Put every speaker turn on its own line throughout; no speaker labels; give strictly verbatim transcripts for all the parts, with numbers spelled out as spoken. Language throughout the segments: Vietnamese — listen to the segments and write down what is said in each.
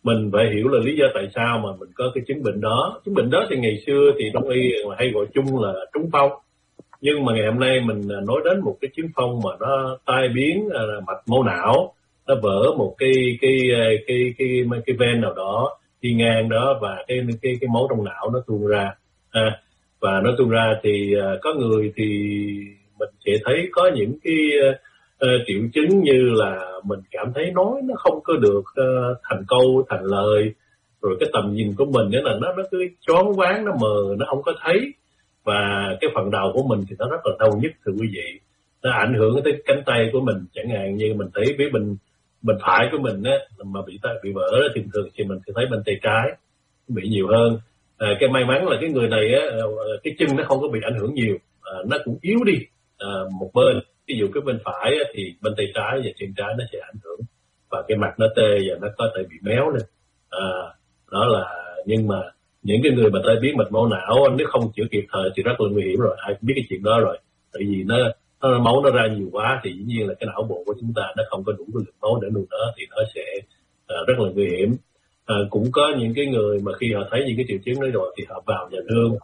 mình phải hiểu là lý do tại sao mà mình có cái chứng bệnh đó. Chứng bệnh đó thì ngày xưa thì đông y hay gọi chung là trúng phong, nhưng mà ngày hôm nay mình nói đến một cái chứng phong mà nó tai biến mạch máu não, nó vỡ một cái cái cái cái cái, cái ven nào đó đi ngang đó, và cái cái cái máu trong não nó tuôn ra, à, và nó tuôn ra thì uh, có người thì mình sẽ thấy có những cái uh, triệu chứng như là mình cảm thấy nói nó không có được uh, thành câu thành lời, rồi cái tầm nhìn của mình đó là nó nó cứ choáng váng, nó mờ, nó không có thấy, và cái phần đầu của mình thì nó rất là đau nhức thưa quý vị, nó ảnh hưởng tới cánh tay của mình. Chẳng hạn như mình thấy phía bên bên phải của mình á mà bị bị vỡ đó, thường thường thì mình sẽ thấy bên tay trái bị nhiều hơn. À, cái may mắn là cái người này á, cái chân nó không có bị ảnh hưởng nhiều, à, nó cũng yếu đi à, một bên. Ví dụ cái bên phải á, thì bên tay trái và chân trái nó sẽ ảnh hưởng, và cái mặt nó tê và nó có thể bị méo lên. À, đó là nhưng mà những cái người mà tai biến mạch máu não nếu không chữa kịp thời thì rất là nguy hiểm rồi, ai cũng biết cái chuyện đó rồi. Tại vì nó, nó máu nó ra nhiều quá thì dĩ nhiên là cái não bộ của chúng ta nó không có đủ lượng máu để nuôi nó, thì nó sẽ uh, rất là nguy hiểm. À, cũng có những cái người mà khi họ thấy những cái triệu chứng đó rồi thì họ vào nhà thương,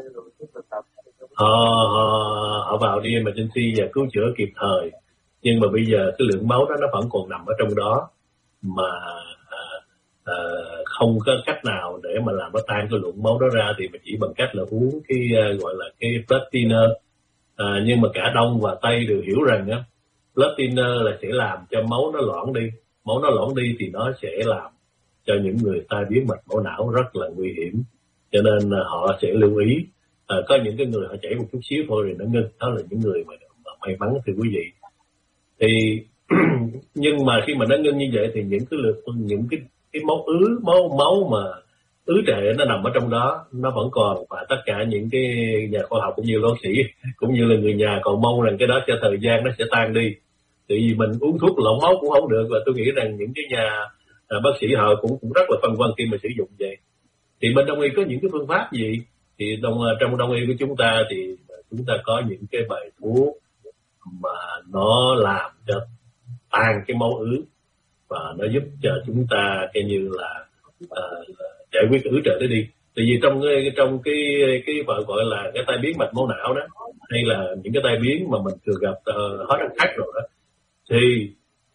họ, họ, họ vào đi emergency và cứu chữa kịp thời, nhưng mà bây giờ cái lượng máu đó nó vẫn còn nằm ở trong đó mà à, à, không có cách nào để mà làm nó tan cái lượng máu đó ra, thì mình chỉ bằng cách là uống cái uh, gọi là cái blood thinner. À, nhưng mà cả Đông và Tây đều hiểu rằng á, blood thinner là sẽ làm cho máu nó loãng đi, máu nó loãng đi thì nó sẽ làm cho những người tai biến mạch máu não rất là nguy hiểm, cho nên uh, họ sẽ lưu ý. À, có những cái người họ chảy một chút xíu thôi rồi nó ngưng, đó là những người mà, mà may mắn thưa quý vị. Thì nhưng mà khi mà nó ngưng như vậy thì những cái lượt những cái cái máu ứ máu máu mà ứ trệ nó nằm ở trong đó nó vẫn còn, và tất cả những cái nhà khoa học cũng như bác sĩ cũng như là người nhà còn mong rằng cái đó cho thời gian nó sẽ tan đi. Tại vì mình uống thuốc lỏng máu cũng không được, và tôi nghĩ rằng những cái nhà à, bác sĩ họ cũng cũng rất là phân vân khi mà sử dụng vậy. Thì bên Đông y có những cái phương pháp gì? Thì đông, trong Đông y của chúng ta thì chúng ta có những cái bài thuốc mà nó làm cho tan cái máu ứ, và nó giúp cho chúng ta cái như là uh, giải quyết ứ trệ đó đi. Tại vì trong trong cái cái gọi gọi là cái tai biến mạch máu não đó, hay là những cái tai biến mà mình thường gặp uh, hết khác rồi đó, thì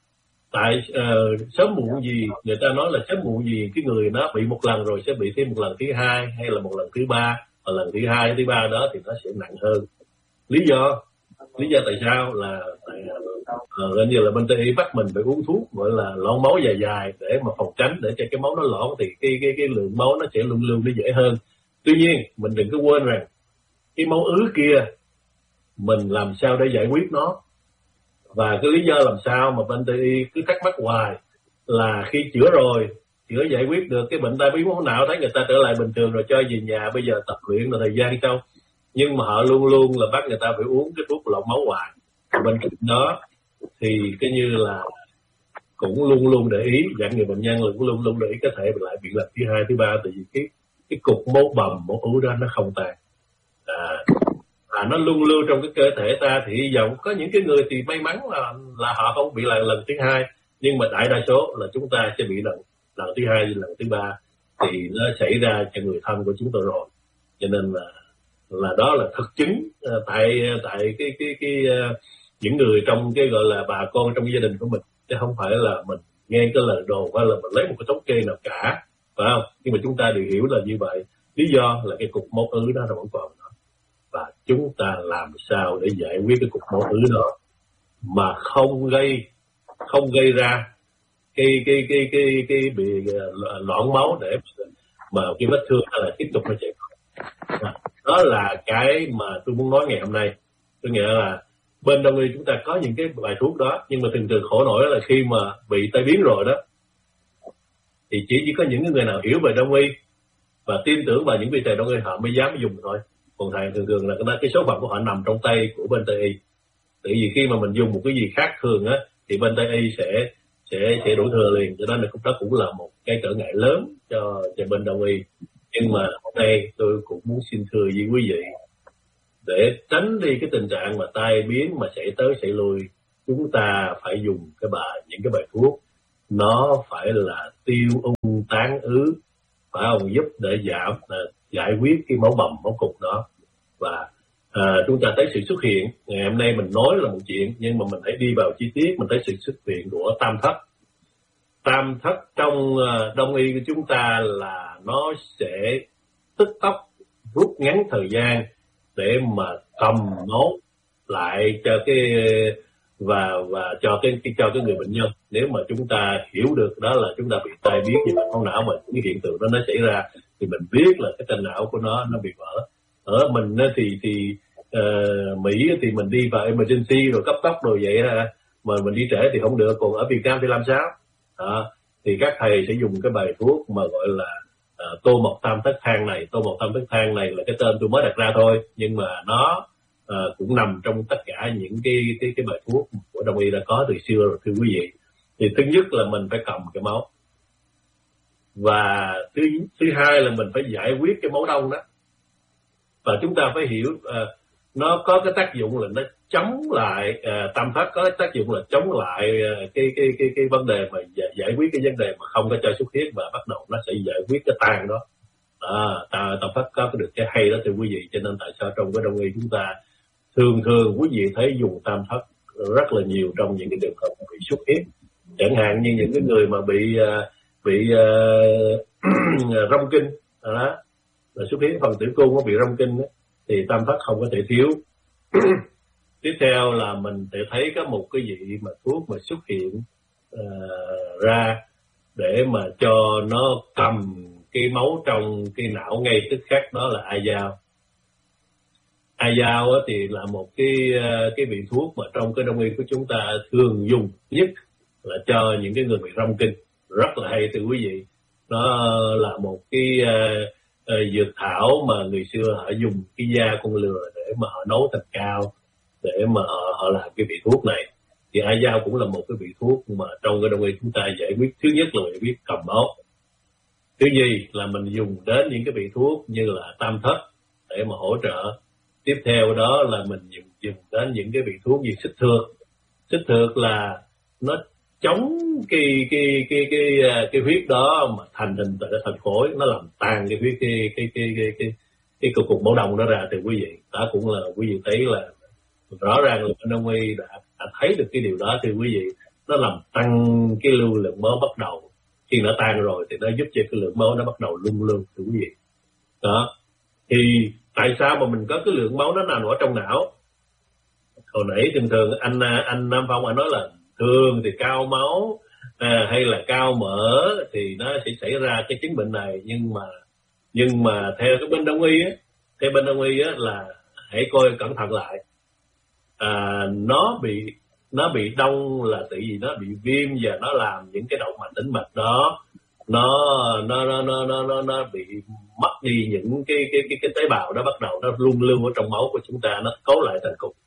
tại uh, sớm muộn gì người ta nói là sớm muộn gì cái người nó bị một lần rồi sẽ bị thêm một lần thứ hai, hay là một lần thứ ba, và lần thứ hai thứ ba đó thì nó sẽ nặng hơn. Lý do lý do tại sao là tại uh, gần như là bên Tây y bắt mình phải uống thuốc gọi là loãng máu dài dài để mà phòng tránh, để cho cái máu nó loãng thì cái cái cái lượng máu nó sẽ luôn luôn nó dễ hơn. Tuy nhiên mình đừng có quên rằng cái máu ứ kia mình làm sao để giải quyết nó, và cái lý do làm sao mà bên Tây y cứ thắc mắc hoài là khi chữa rồi, chữa giải quyết được cái bệnh tai biến máu não, thấy người ta trở lại bình thường rồi cho về nhà, bây giờ tập luyện là thời gian sau, nhưng mà họ luôn luôn là bắt người ta phải uống cái thuốc lọc máu hoài. Bên cạnh đó thì cái như là cũng luôn luôn để ý dặn người bệnh nhân là cũng luôn luôn để ý có thể lại bị lần thứ hai thứ ba, tại vì cái cái cục máu bầm máu ứ đó nó không tan, à, à nó luôn lưu trong cái cơ thể ta. Thì hy vọng có những cái người thì may mắn là là họ không bị lại lần thứ hai, nhưng mà đại đa số là chúng ta sẽ bị lần lần thứ hai lần thứ ba thì nó xảy ra cho người thân của chúng tôi rồi. Cho nên là là đó là thực chứng uh, tại tại cái cái cái uh, những người trong cái gọi là bà con trong gia đình của mình, chứ không phải là mình nghe cái lời đồn hay là mình lấy một cái thống kê nào cả, phải không? Nhưng mà chúng ta đều hiểu là như vậy. Lý do là cái cục máu ứ đó nó vẫn còn đó, và chúng ta làm sao để giải quyết cái cục máu ứ đó mà không gây không gây ra cái cái cái cái cái bị loãng máu để mà cái vết thương hay là tiếp tục nó chảy. Đó là cái mà tôi muốn nói ngày hôm nay. Tôi nghĩ là bên Đông y chúng ta có những cái bài thuốc đó, nhưng mà thường thường khổ nổi là khi mà bị tai biến rồi đó thì chỉ chỉ có những người nào hiểu về Đông y và tin tưởng vào những vị thầy Đông y họ mới dám dùng thôi. Còn thầy thường thường là cái số phận của họ nằm trong tay của bên Tây y. Tại vì khi mà mình dùng một cái gì khác thường á thì bên Tây y sẽ sẽ sẽ đổ thừa liền, cho nên là cũng đó cũng là một cái trở ngại lớn cho cho bên Đông y. Nhưng mà hôm nay tôi cũng muốn xin thưa với quý vị, để tránh đi cái tình trạng mà tai biến mà xảy tới xảy lui, chúng ta phải dùng cái bài những cái bài thuốc nó phải là tiêu ung tán ứ, phải không, giúp để giảm à, giải quyết cái máu bầm máu cục đó. Và à, chúng ta thấy sự xuất hiện ngày hôm nay mình nói là một chuyện, nhưng mà mình hãy đi vào chi tiết, mình thấy sự xuất hiện của tam thất. Tam thất trong uh, đông y của chúng ta là nó sẽ tức tốc rút ngắn thời gian để mà cầm máu lại cho cái và và cho cái, cái cho cái người bệnh nhân. Nếu mà chúng ta hiểu được đó là chúng ta bị tai biến về mạch máu não, mà cái hiện tượng đó nó xảy ra thì mình biết là cái tên não của nó nó bị vỡ. Ở mình thì thì uh, Mỹ thì mình đi vào emergency rồi cấp tốc rồi vậy ha, mà mình đi trễ thì không được. Còn ở Việt Nam thì làm sao? Đó. Thì các thầy sẽ dùng cái bài thuốc mà gọi là uh, tô mộc tam thất thang này. Tô mộc tam thất thang này là cái tên tôi mới đặt ra thôi, nhưng mà nó uh, cũng nằm trong tất cả những cái cái cái bài thuốc của đông y đã có từ xưa rồi thưa quý vị. Thì thứ nhất là mình phải cầm cái máu, và thứ thứ hai là mình phải giải quyết cái máu đông đó. Và chúng ta phải hiểu uh, nó có cái tác dụng là nó chống lại uh, tam thất có cái tác dụng là chống lại uh, cái cái cái cái vấn đề mà giải, giải quyết cái vấn đề mà không có cho xuất huyết, và bắt đầu nó sẽ giải quyết cái tan đó. À, tam, tam thất có được cái hay đó thưa quý vị, cho nên tại sao trong cái đông y chúng ta thường thường quý vị thấy dùng tam thất rất là nhiều trong những cái trường hợp bị xuất huyết, chẳng hạn như những cái người mà bị uh, bị uh, rong kinh đó, là xuất huyết phần tử cung nó bị rong kinh đó, thì tam thất không có thể thiếu. Tiếp theo là mình sẽ thấy có một cái vị mà thuốc mà xuất hiện uh, ra để mà cho nó cầm cái máu trong cái não ngay tức khắc, đó là a dao. A dao thì là một cái uh, cái vị thuốc mà trong cái đông y của chúng ta thường dùng nhất là cho những cái người bị rong kinh, rất là hay thưa quý vị. Nó là một cái uh, uh, dược thảo mà người xưa họ dùng cái da con lừa để mà họ nấu thành cao, để mà họ, họ làm cái vị thuốc này. Thì a dao cũng là một cái vị thuốc mà trong cái đông y chúng ta giải quyết, thứ nhất là giải quyết cầm máu, thứ nhì là mình dùng đến những cái vị thuốc như là tam thất để mà hỗ trợ. Tiếp theo đó là mình dùng, dùng đến những cái vị thuốc như xích thược. Xích thược là nó chống cái cái cái cái cái, cái huyết đó mà thành hình tại thành khối, nó làm tan cái huyết cái cái cái cái cái cái cục cục máu đông đó ra từ quý vị. Đó cũng là quý vị thấy là rõ ràng là bên đông y đã, đã thấy được cái điều đó thưa quý vị. Nó làm tăng cái lưu lượng máu bắt đầu, khi nó tan rồi thì nó giúp cho cái lượng máu nó bắt đầu lung lương thưa quý vị. Đó. Thì tại sao mà mình có cái lượng máu nó nằm ở trong não? Hồi nãy thường thường anh anh Nam Phong anh nói là thường thì cao máu à, hay là cao mỡ thì nó sẽ xảy ra cái chứng bệnh này, nhưng mà nhưng mà theo cái bên đông y á, theo bên đông y á là hãy coi cẩn thận lại. À, nó bị nó bị đông là tại vì nó bị viêm và nó làm những cái động mạch tĩnh mạch đó nó nó nó nó nó nó, nó bị mất đi những cái cái cái cái tế bào đó, bắt đầu nó lung lưu ở trong máu của chúng ta, nó cấu lại thành cục.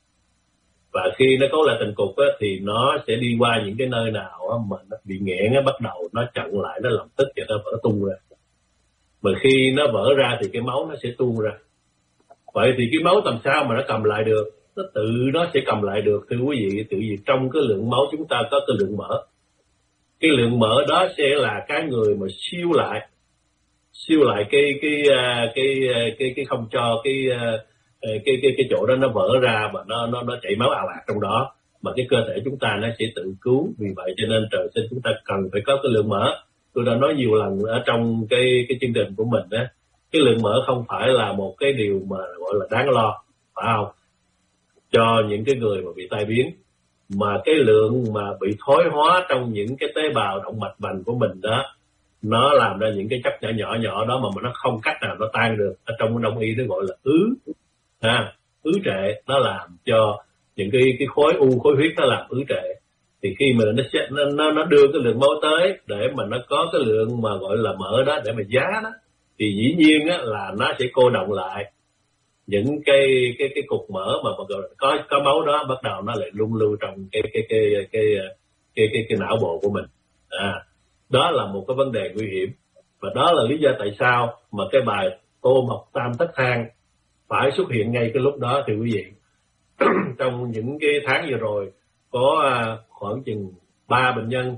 Và khi nó cấu lại thành cục á, thì nó sẽ đi qua những cái nơi nào á, mà nó bị nghẽn á, bắt đầu nó chặn lại, nó làm tức và nó vỡ tung ra. Mà khi nó vỡ ra thì cái máu nó sẽ tuôn ra. Vậy thì cái máu làm sao mà nó cầm lại được? Nó tự nó sẽ cầm lại được thưa quý vị, tự vì trong cái lượng máu chúng ta có cái lượng mỡ. Cái lượng mỡ đó sẽ là cái người mà siêu lại siêu lại cái cái cái cái cái, cái không cho cái cái cái cái chỗ đó nó vỡ ra và nó nó nó chảy máu ào ạt trong đó, mà cái cơ thể chúng ta nó sẽ tự cứu. Vì vậy cho nên trời sinh chúng ta cần phải có cái lượng mỡ. Tôi đã nói nhiều lần ở trong cái cái chương trình của mình đó, cái lượng mỡ không phải là một cái điều mà gọi là đáng lo, phải không, cho những cái người mà bị tai biến, mà cái lượng mà bị thoái hóa trong những cái tế bào động mạch vành của mình đó, nó làm ra những cái chất nhỏ nhỏ nhỏ đó mà nó không cách nào nó tan được. Ở trong đông y nó gọi là ứ, à, ứ trệ. Nó làm cho những cái cái khối u, khối huyết nó làm ứ trệ. Thì khi mà nó nó nó đưa cái lượng máu tới để mà nó có cái lượng mà gọi là mỡ đó để mà giá đó, thì dĩ nhiên á là nó sẽ cô đọng lại những cái cái cái cục mỡ mà có có máu đó, bắt đầu nó lại lung lưu trong cái cái cái cái cái cái cái, cái não bộ của mình. À, đó là một cái vấn đề nguy hiểm, và đó là lý do tại sao mà cái bài tô mộc tam thất thang phải xuất hiện ngay cái lúc đó thì quý vị. Trong những cái tháng vừa rồi có khoảng chừng ba bệnh nhân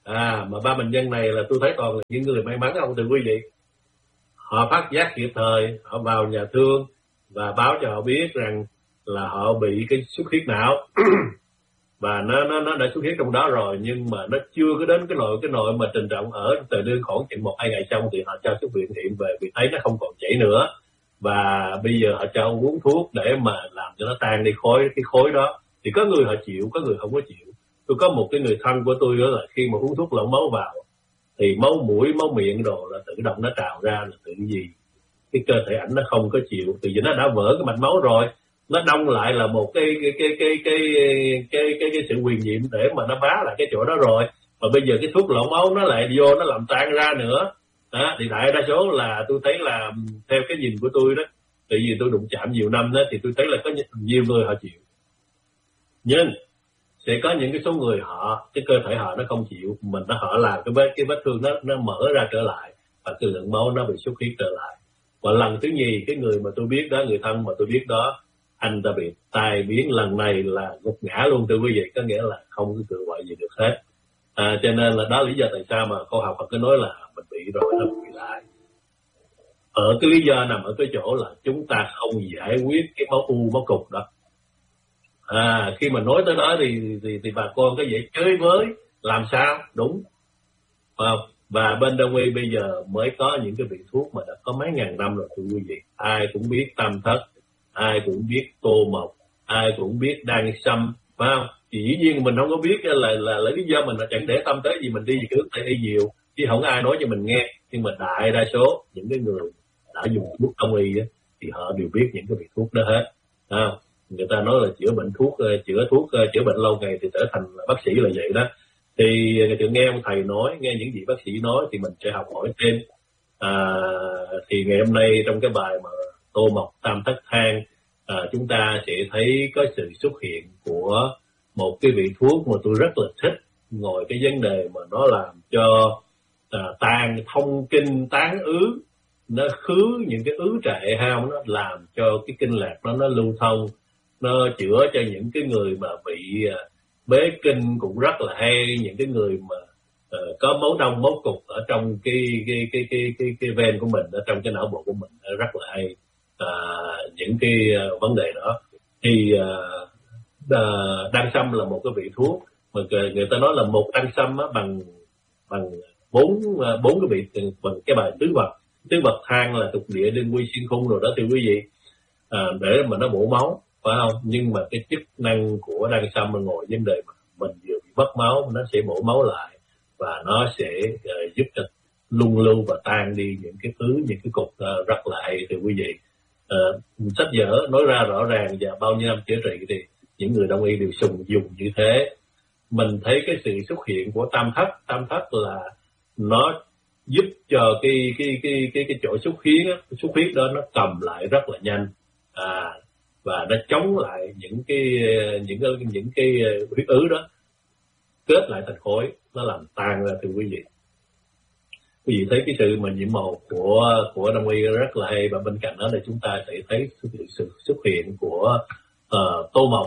À, mà ba bệnh nhân này là tôi thấy toàn là những người may mắn không thưa quý vị. Họ phát giác kịp thời, họ vào nhà thương và báo cho họ biết rằng là họ bị cái xuất huyết não và nó nó nó đã xuất huyết trong đó rồi, nhưng mà nó chưa có đến cái nội cái nội mà trình trọng ở từ đơn khoảng chừng một hai ngày xong thì họ cho xuất viện hiện về vì thấy nó không còn chảy nữa, và bây giờ họ cho uống thuốc để mà làm cho nó tan đi khối cái khối đó. Thì có người họ chịu, có người không có chịu. Tôi có một cái người thân của tôi đó là khi mà uống thuốc lỏng máu vào thì máu mũi máu miệng đồ là tự động nó trào ra, là tự gì cái cơ thể ảnh nó không có chịu, từ vì nó đã vỡ cái mạch máu rồi, nó đông lại là một cái cái cái cái cái cái cái, cái, cái sự quyền nhiệm để mà nó bá lại cái chỗ đó rồi, và bây giờ cái thuốc lỏng máu nó lại vô nó làm tan ra nữa đó. Thì đại đa số là tôi thấy là theo cái nhìn của tôi đó, tại vì tôi đụng chạm nhiều năm đó, thì tôi thấy là có nhiều người họ chịu, nhưng sẽ có những cái số người họ cái cơ thể họ nó không chịu, mình nó họ làm cái vết cái vết thương nó nó mở ra trở lại và cái lượng máu nó bị xuất huyết trở lại. Và lần thứ nhì, cái người mà tôi biết đó, người thân mà tôi biết đó, anh ta bị tai biến lần này là gục ngã luôn thưa quý vị, có nghĩa là không có cự gọi gì được hết. À, cho nên là đó lý do tại sao mà cô học Phật cứ nói là mình bị rồi nó bị lại. Ở cái lý do nằm ở cái chỗ là chúng ta không giải quyết cái máu u máu cục đó. À, khi mà nói tới đó thì thì, thì bà con có dễ chơi với làm sao đúng không? Và bên Đông y bây giờ mới có những cái vị thuốc mà đã có mấy ngàn năm rồi thưa quý vị. Ai cũng biết tam thất, ai cũng biết tô mộc, ai cũng biết đan sâm, phải không? Thì dĩ nhiên mình không có biết là là, là lý do mình là chẳng để tâm tới gì, mình đi về hướng Tây y nhiều chứ không ai nói cho mình nghe. Nhưng mà đại đa số những cái người đã dùng thuốc Đông y á, thì họ đều biết những cái vị thuốc đó hết. À, người ta nói là chữa bệnh thuốc chữa thuốc chữa bệnh lâu ngày thì trở thành bác sĩ là vậy đó. Thì người nghe ông thầy nói, nghe những gì bác sĩ nói thì mình sẽ học hỏi thêm. À, thì ngày hôm nay trong cái bài mà tô mộc tam thất thang, à, chúng ta sẽ thấy có sự xuất hiện của một cái vị thuốc mà tôi rất là thích, ngồi cái vấn đề mà nó làm cho à, tan thông kinh tán ứ, nó khứ những cái ứ trệ hao, nó làm cho cái kinh lạc nó nó lưu thông, nó chữa cho những cái người mà bị uh, bế kinh cũng rất là hay, những cái người mà uh, có máu đông máu cục ở trong cái cái cái cái cái cái ven của mình, ở trong cái não bộ của mình rất là hay. Uh, những cái uh, vấn đề đó thì uh, uh, đan sâm là một cái vị thuốc mà người ta nói là một đan sâm á, bằng bằng bốn uh, bốn cái vị bằng cái bài tứ vật tứ vật thang là tục địa đương quy xuyên khung rồi đó thưa quý vị, à, để mà nó bổ máu phải không? Nhưng mà cái chức năng của đan sâm mà ngồi vấn đề mà mình vừa bị mất máu, nó sẽ bổ máu lại và nó sẽ uh, giúp cho lung lưu và tan đi những cái thứ những cái cục uh, rất là hay thưa quý vị. Uh, sách vở nói ra rõ ràng và bao nhiêu năm chữa trị thì những người Đông y đều sùng dùng như thế. Mình thấy cái sự xuất hiện của tam thất tam thất là nó giúp cho cái cái cái cái cái chỗ xuất huyết á, xuất huyết đó nó cầm lại rất là nhanh, à, và nó chống lại những cái những cái những cái huyết ứ đó kết lại thành khối, nó làm tan ra thưa quý vị. Quý vị thấy cái sự mà nhiễm màu của của Đông y rất là hay, và bên cạnh đó là chúng ta sẽ thấy sự, sự xuất hiện của uh, tô mộc.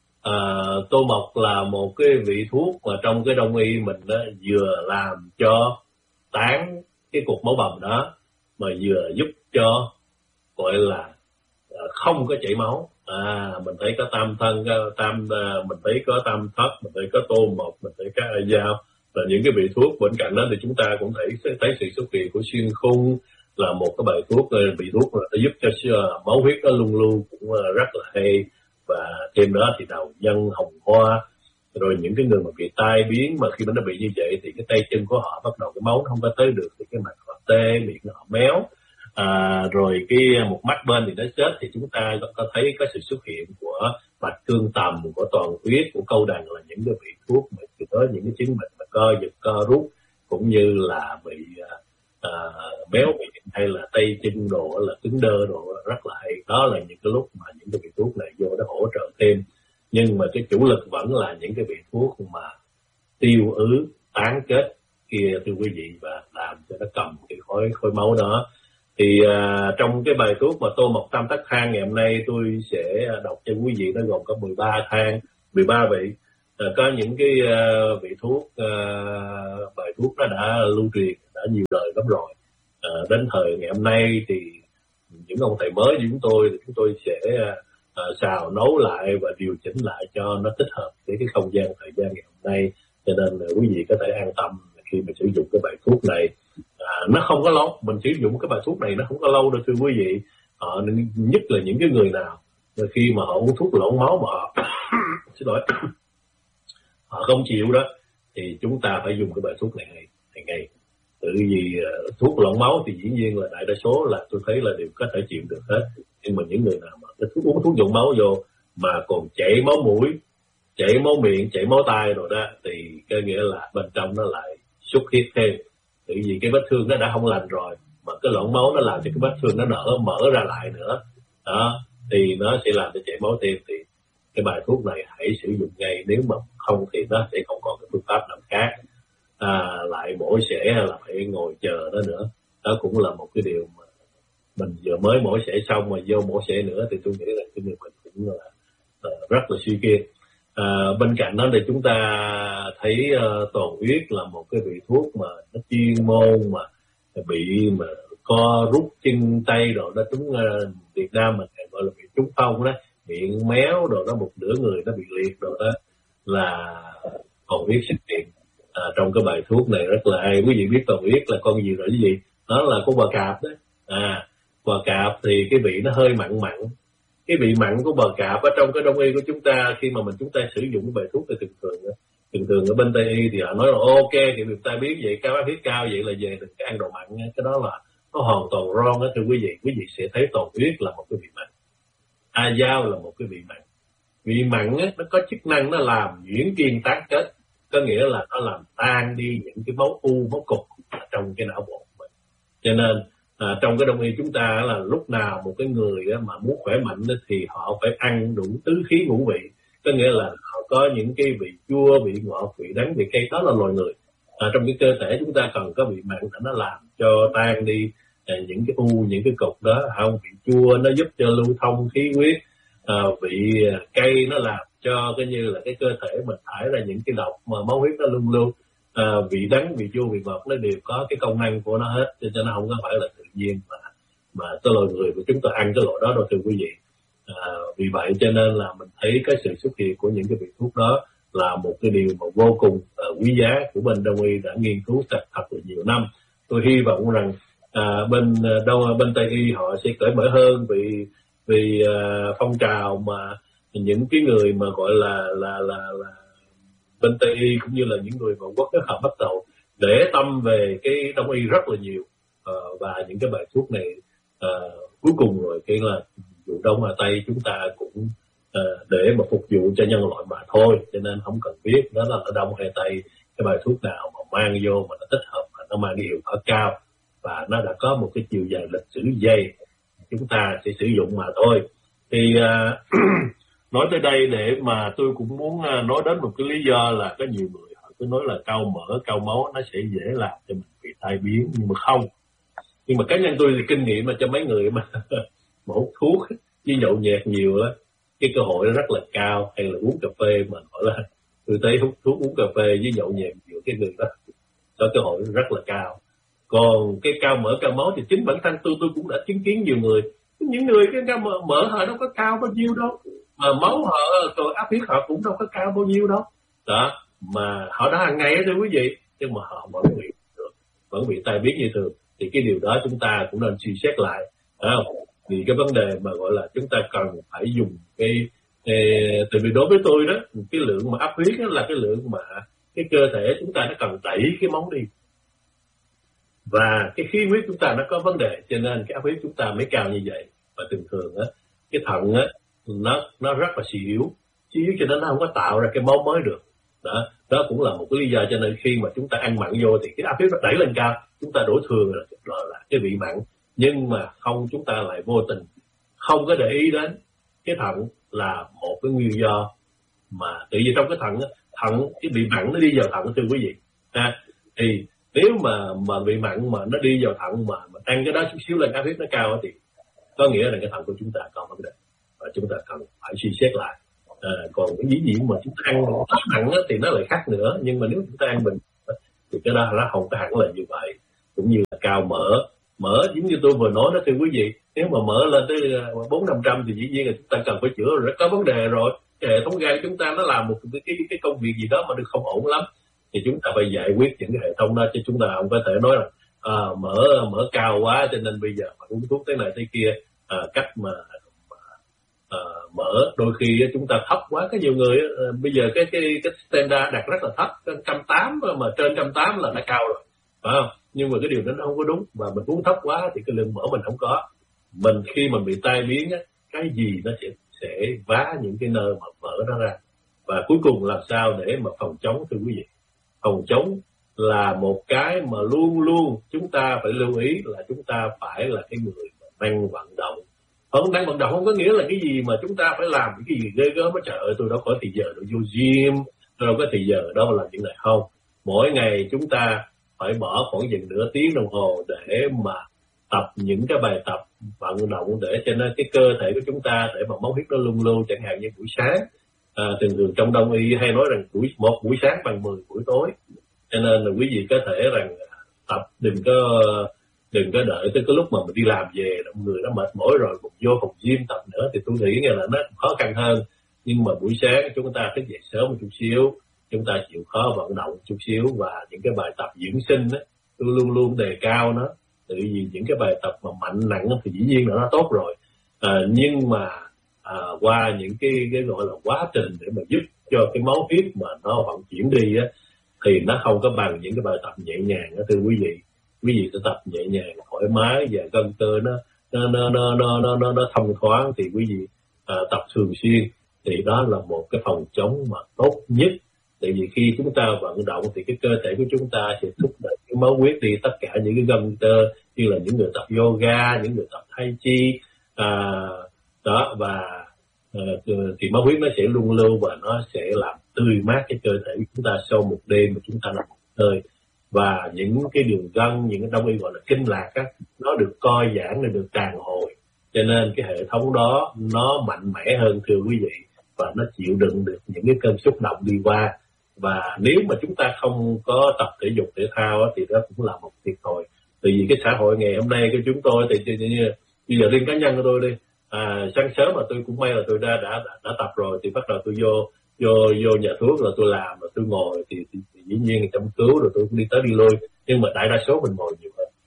Uh, tô mộc là một cái vị thuốc mà trong cái Đông y mình đó vừa làm cho tán cái cục máu bầm đó, mà vừa giúp cho gọi là không có chảy máu. À, mình thấy có tam thân, tam mình thấy có tam thất, mình thấy có tô mộc, mình thấy có ai dao, là những cái vị thuốc. Bên cạnh đó thì chúng ta cũng thấy thấy sự xuất hiện của xuyên khung là một cái bài thuốc, vị thuốc mà nó giúp cho máu huyết nó lung lưu cũng rất là hay. Và thêm đó thì đầu nhân hồng hoa, rồi những cái người mà bị tai biến mà khi mà nó bị như vậy thì cái tay chân của họ bắt đầu cái máu nó không có tới được, thì cái mặt họ tê, miệng họ méo, à, rồi cái một mắt bên thì nó chết, thì chúng ta có thấy có sự xuất hiện của bạch cương tầm, của toàn huyết, của câu đằng, là những cái vị thuốc mà có những cái chứng bệnh mà co giật co rút cũng như là bị à, béo miệng hay là tay chân đồ là cứng đơ đồ rất là hay. Đó là những cái lúc mà những cái vị thuốc này vô nó hỗ trợ thêm, nhưng mà cái chủ lực vẫn là những cái vị thuốc mà tiêu ứ tán kết kia thưa quý vị, và làm cho nó cầm cái khối khối máu đó. Thì à, trong cái bài thuốc mà tô mộc tam thất thang ngày hôm nay tôi sẽ đọc cho quý vị, nó gồm có mười ba thang, mười ba vị. À, có những cái uh, vị thuốc, uh, bài thuốc nó đã lưu truyền đã nhiều đời lắm rồi. À, đến thời ngày hôm nay thì những ông thầy mới như chúng tôi thì chúng tôi sẽ uh, xào nấu lại và điều chỉnh lại cho nó thích hợp với cái không gian thời gian ngày hôm nay. Cho nên uh, quý vị có thể an tâm khi mà sử dụng cái bài thuốc này. À, nó không có lâu, mình sử dụng cái bài thuốc này nó không có lâu đâu thưa quý vị. À, nhất là những cái người nào khi mà họ uống thuốc loãng máu mà họ xin lỗi họ không chịu đó thì chúng ta phải dùng cái bài thuốc này hàng ngày. Tự vì uh, thuốc loãng máu thì dĩ nhiên là đại đa số là tôi thấy là đều có thể chịu được hết, nhưng mà những người nào mà cái thuốc uống thuốc nhuận máu vô mà còn chảy máu mũi, chảy máu miệng, chảy máu tai rồi đó thì cái nghĩa là bên trong nó lại xuất huyết thêm. Tự vì cái vết thương nó đã không lành rồi mà cái loãng máu nó làm cho cái vết thương nó nở mở ra lại nữa đó, thì nó sẽ làm cho chảy máu thêm. Thì cái bài thuốc này hãy sử dụng ngay, nếu mà không thì nó sẽ không còn cái phương pháp nào khác. À, lại mổ xẻ là phải ngồi chờ đó nữa, đó cũng là một cái điều mà mình vừa mới mổ xẻ xong mà vô mổ xẻ nữa thì tôi nghĩ là cái người mình cũng là uh, rất là suy kiệt. À, bên cạnh đó thì chúng ta thấy uh, toàn huyết là một cái vị thuốc mà nó chuyên môn mà bị mà co rút chân tay rồi đó, chúng uh, Việt Nam mình gọi là bị trúng phong đó, miệng méo rồi đó, một nửa người nó bị liệt rồi đó, là toàn huyết xuất hiện à, trong cái bài thuốc này rất là hay. Quý vị biết toàn huyết là con gì rồi cái gì? Nó là con bò cạp đó. À, bò cạp thì cái vị nó hơi mặn mặn. Cái vị mặn của bò cạp ở trong cái đông y của chúng ta, khi mà mình chúng ta sử dụng cái bài thuốc thì thường thường thường thường ở bên Tây y thì họ nói là ok thì người ta biết vậy, cao áp huyết cao vậy là về đừng cái ăn đồ mặn. Cái đó là nó hoàn toàn wrong đó thưa quý vị. Quý vị sẽ thấy toàn huyết là một cái vị mặn, a dao là một cái vị mặn. Vị mặn á, nó có chức năng nó làm nhuyễn kiên tán kết, có nghĩa là nó làm tan đi những cái máu u, máu cục trong cái não bộ của mình. Cho nên à, trong cái đông y chúng ta là lúc nào một cái người á, mà muốn khỏe mạnh á, thì họ phải ăn đủ tứ khí ngũ vị, có nghĩa là họ có những cái vị chua, vị ngọt, vị đắng, vị cay. Đó là loài người. À, trong cái cơ thể chúng ta cần có vị mặn để nó làm cho tan đi à, những cái u, những cái cục đó. Không, vị chua nó giúp cho lưu thông khí huyết. À, vị cay nó làm cho cái như là cái cơ thể mình thải ra những cái độc mà máu huyết nó luôn luôn. À, vị đắng, vị chua, vị ngọt nó đều có cái công năng của nó hết, cho nó không có phải là tự nhiên mà mà cái loài người của chúng ta ăn cái loại đó đâu thưa quý vị. À, vì vậy cho nên là mình thấy cái sự xuất hiện của những cái vị thuốc đó là một cái điều mà vô cùng uh, quý giá của bên đông y đã nghiên cứu thật thật là nhiều năm. Tôi hy vọng rằng à, bên đông bên Tây y họ sẽ cởi mở hơn vì vì uh, phong trào mà những cái người mà gọi là là là là bên Tây y cũng như là những người mà quốc tế họ bắt đầu để tâm về cái đông y rất là nhiều. Uh, và những cái bài thuốc này uh, cuối cùng rồi cái là dù đông hay Tây chúng ta cũng uh, để mà phục vụ cho nhân loại mà thôi, cho nên không cần biết đó là ở đông hay Tây, cái bài thuốc nào mà mang vô mà nó thích hợp mà nó mang cái hiệu quả cao và nó đã có một cái chiều dài lịch sử dày chúng ta sẽ sử dụng mà thôi. Thì uh, nói tới đây để mà tôi cũng muốn uh, nói đến một cái lý do là có nhiều người họ cứ nói là cao mỡ, cao máu nó sẽ dễ làm cho mình bị tai biến, nhưng mà không. Nhưng mà cá nhân tôi thì kinh nghiệm mà cho mấy người mà, mà hút thuốc với nhậu nhẹt nhiều á, cái cơ hội nó rất là cao. Hay là uống cà phê mà gọi là tôi thấy hút thuốc uống cà phê với nhậu nhẹt nhiều, cái người đó có cơ hội rất là cao. Còn cái cao mỡ cao máu thì chính bản thân tôi tôi cũng đã chứng kiến nhiều người, những người cái cao mỡ, mỡ họ đâu có cao bao nhiêu đâu, mà máu họ rồi áp huyết họ cũng đâu có cao bao nhiêu đâu đó, mà họ đã hàng ngày đó thưa quý vị, nhưng mà họ vẫn bị vẫn bị tai biến như thường. Thì cái điều đó chúng ta cũng nên suy xét lại, không? Vì cái vấn đề mà gọi là chúng ta cần phải dùng cái, cái tại vì đối với tôi đó, cái lượng mà áp huyết đó là cái lượng mà cái cơ thể chúng ta nó cần đẩy cái máu đi, và cái khí huyết chúng ta nó có vấn đề, cho nên cái áp huyết chúng ta mới cao như vậy. Và thường thường á, cái thận á nó nó rất là suy yếu, suy yếu cho nên nó không có tạo ra cái máu mới được. Đó, đó cũng là một cái lý do cho nên khi mà chúng ta ăn mặn vô thì cái áp huyết nó đẩy lên cao, chúng ta đổ thừa là, là, là cái vị mặn, nhưng mà không, chúng ta lại vô tình không có để ý đến cái thận là một cái nguyên do mà tự nhiên trong cái thận thận cái vị mặn nó đi vào thận thưa quý vị. À, thì nếu mà mà vị mặn mà nó đi vào thận mà mình ăn cái đó chút xíu lên áp huyết nó cao thì có nghĩa là cái thận của chúng ta có vấn đề và chúng ta cần phải suy xét lại. À, còn cái gì gì mà chúng ta ăn quá nặng á, thì nó lại khác nữa, nhưng mà nếu chúng ta ăn bình thì cái đó nó không có hẳn là như vậy. Cũng như là cao mỡ, mỡ giống như tôi vừa nói đó thưa quý vị, nếu mà mỡ lên tới bốn năm trăm thì dĩ nhiên là chúng ta cần phải chữa rồi, có vấn đề rồi. Cái hệ thống gan chúng ta nó làm một cái cái, cái công việc gì đó mà được không ổn lắm, thì chúng ta phải giải quyết những cái hệ thống đó, chứ chúng ta không có thể nói là à, mỡ mỡ cao quá cho nên bây giờ mà uống thuốc thế này thế kia. À, cách mà à, mỡ đôi khi chúng ta thấp quá, có nhiều người à, bây giờ cái cái cái standard đặt rất là thấp, một trăm tám mươi mà trên một trăm tám mươi là đã cao rồi, phải không? Nhưng mà cái điều đó nó không có đúng, và mình uống thấp quá thì cái lượng mỡ mình không có. Mình khi mình bị tai biến á, cái gì nó sẽ sẽ vá những cái nơi mà mỡ nó ra. Và cuối cùng làm sao để mà phòng chống thưa quý vị? Phòng chống là một cái mà luôn luôn chúng ta phải lưu ý là chúng ta phải là cái người năng vận động. Không, năng vận động không có nghĩa là cái gì mà chúng ta phải làm cái gì ghê gớm hết. Trời ơi, tôi đâu có thì giờ đâu vô gym, tôi đâu có thì giờ đâu mà làm chuyện này. Không, mỗi ngày chúng ta phải bỏ khoảng chừng nửa tiếng đồng hồ để mà tập những cái bài tập vận động để cho nên cái cơ thể của chúng ta, để mà máu huyết nó luân lưu. Chẳng hạn như buổi sáng, à, thường thường trong đông y hay nói rằng buổi một buổi sáng bằng mười buổi tối. Cho nên là quý vị có thể rằng tập, đừng có đừng có đợi tới cái lúc mà mình đi làm về người nó mệt mỏi rồi một vô phòng gym tập nữa, thì tôi nghĩ là nó khó khăn hơn. Nhưng mà buổi sáng chúng ta thức dậy sớm một chút xíu, chúng ta chịu khó vận động chút xíu, và những cái bài tập dưỡng sinh đó, tôi luôn luôn đề cao nó. Tại vì những cái bài tập mà mạnh nặng thì dĩ nhiên là nó tốt rồi, à, nhưng mà à, qua những cái cái gọi là quá trình để mà giúp cho cái máu huyết mà nó vận chuyển đi á, thì nó không có bằng những cái bài tập nhẹ nhàng đó thưa quý vị. Quý vị sẽ tập nhẹ nhàng thoải mái và gân cơ nó nó nó nó nó nó, nó, nó thông thoáng, thì quý vị à, tập thường xuyên thì đó là một cái phòng chống mà tốt nhất. Tại vì khi chúng ta vận động thì cái cơ thể của chúng ta sẽ thúc đẩy cái máu huyết đi tất cả những cái gân cơ, như là những người tập yoga, những người tập tai chi, à, đó, và à, thì máu huyết nó sẽ luân lưu và nó sẽ làm tươi mát cái cơ thể của chúng ta sau một đêm mà chúng ta nằm một hơi. Và những cái đường gân, những cái đông y gọi là kinh lạc á, nó được co giãn, nó được tràn hồi, cho nên cái hệ thống đó nó mạnh mẽ hơn thưa quý vị, và nó chịu đựng được những cái cơn xúc động đi qua. Và nếu mà chúng ta không có tập thể dục thể thao á, thì đó cũng là một thiệt thòi. Tại vì cái xã hội ngày hôm nay của chúng tôi thì như bây giờ riêng cá nhân của tôi đi, à, sáng sớm mà tôi cũng may là tôi đã đã đã, đã tập rồi, thì bắt đầu tôi vô vô vô nhà thuốc rồi tôi làm, rồi tôi ngồi thì, thì, thì dĩ nhiên chăm cứu, rồi tôi cũng đi tới đi lui, nhưng mà đại đa số mình ngồi nhiều hơn.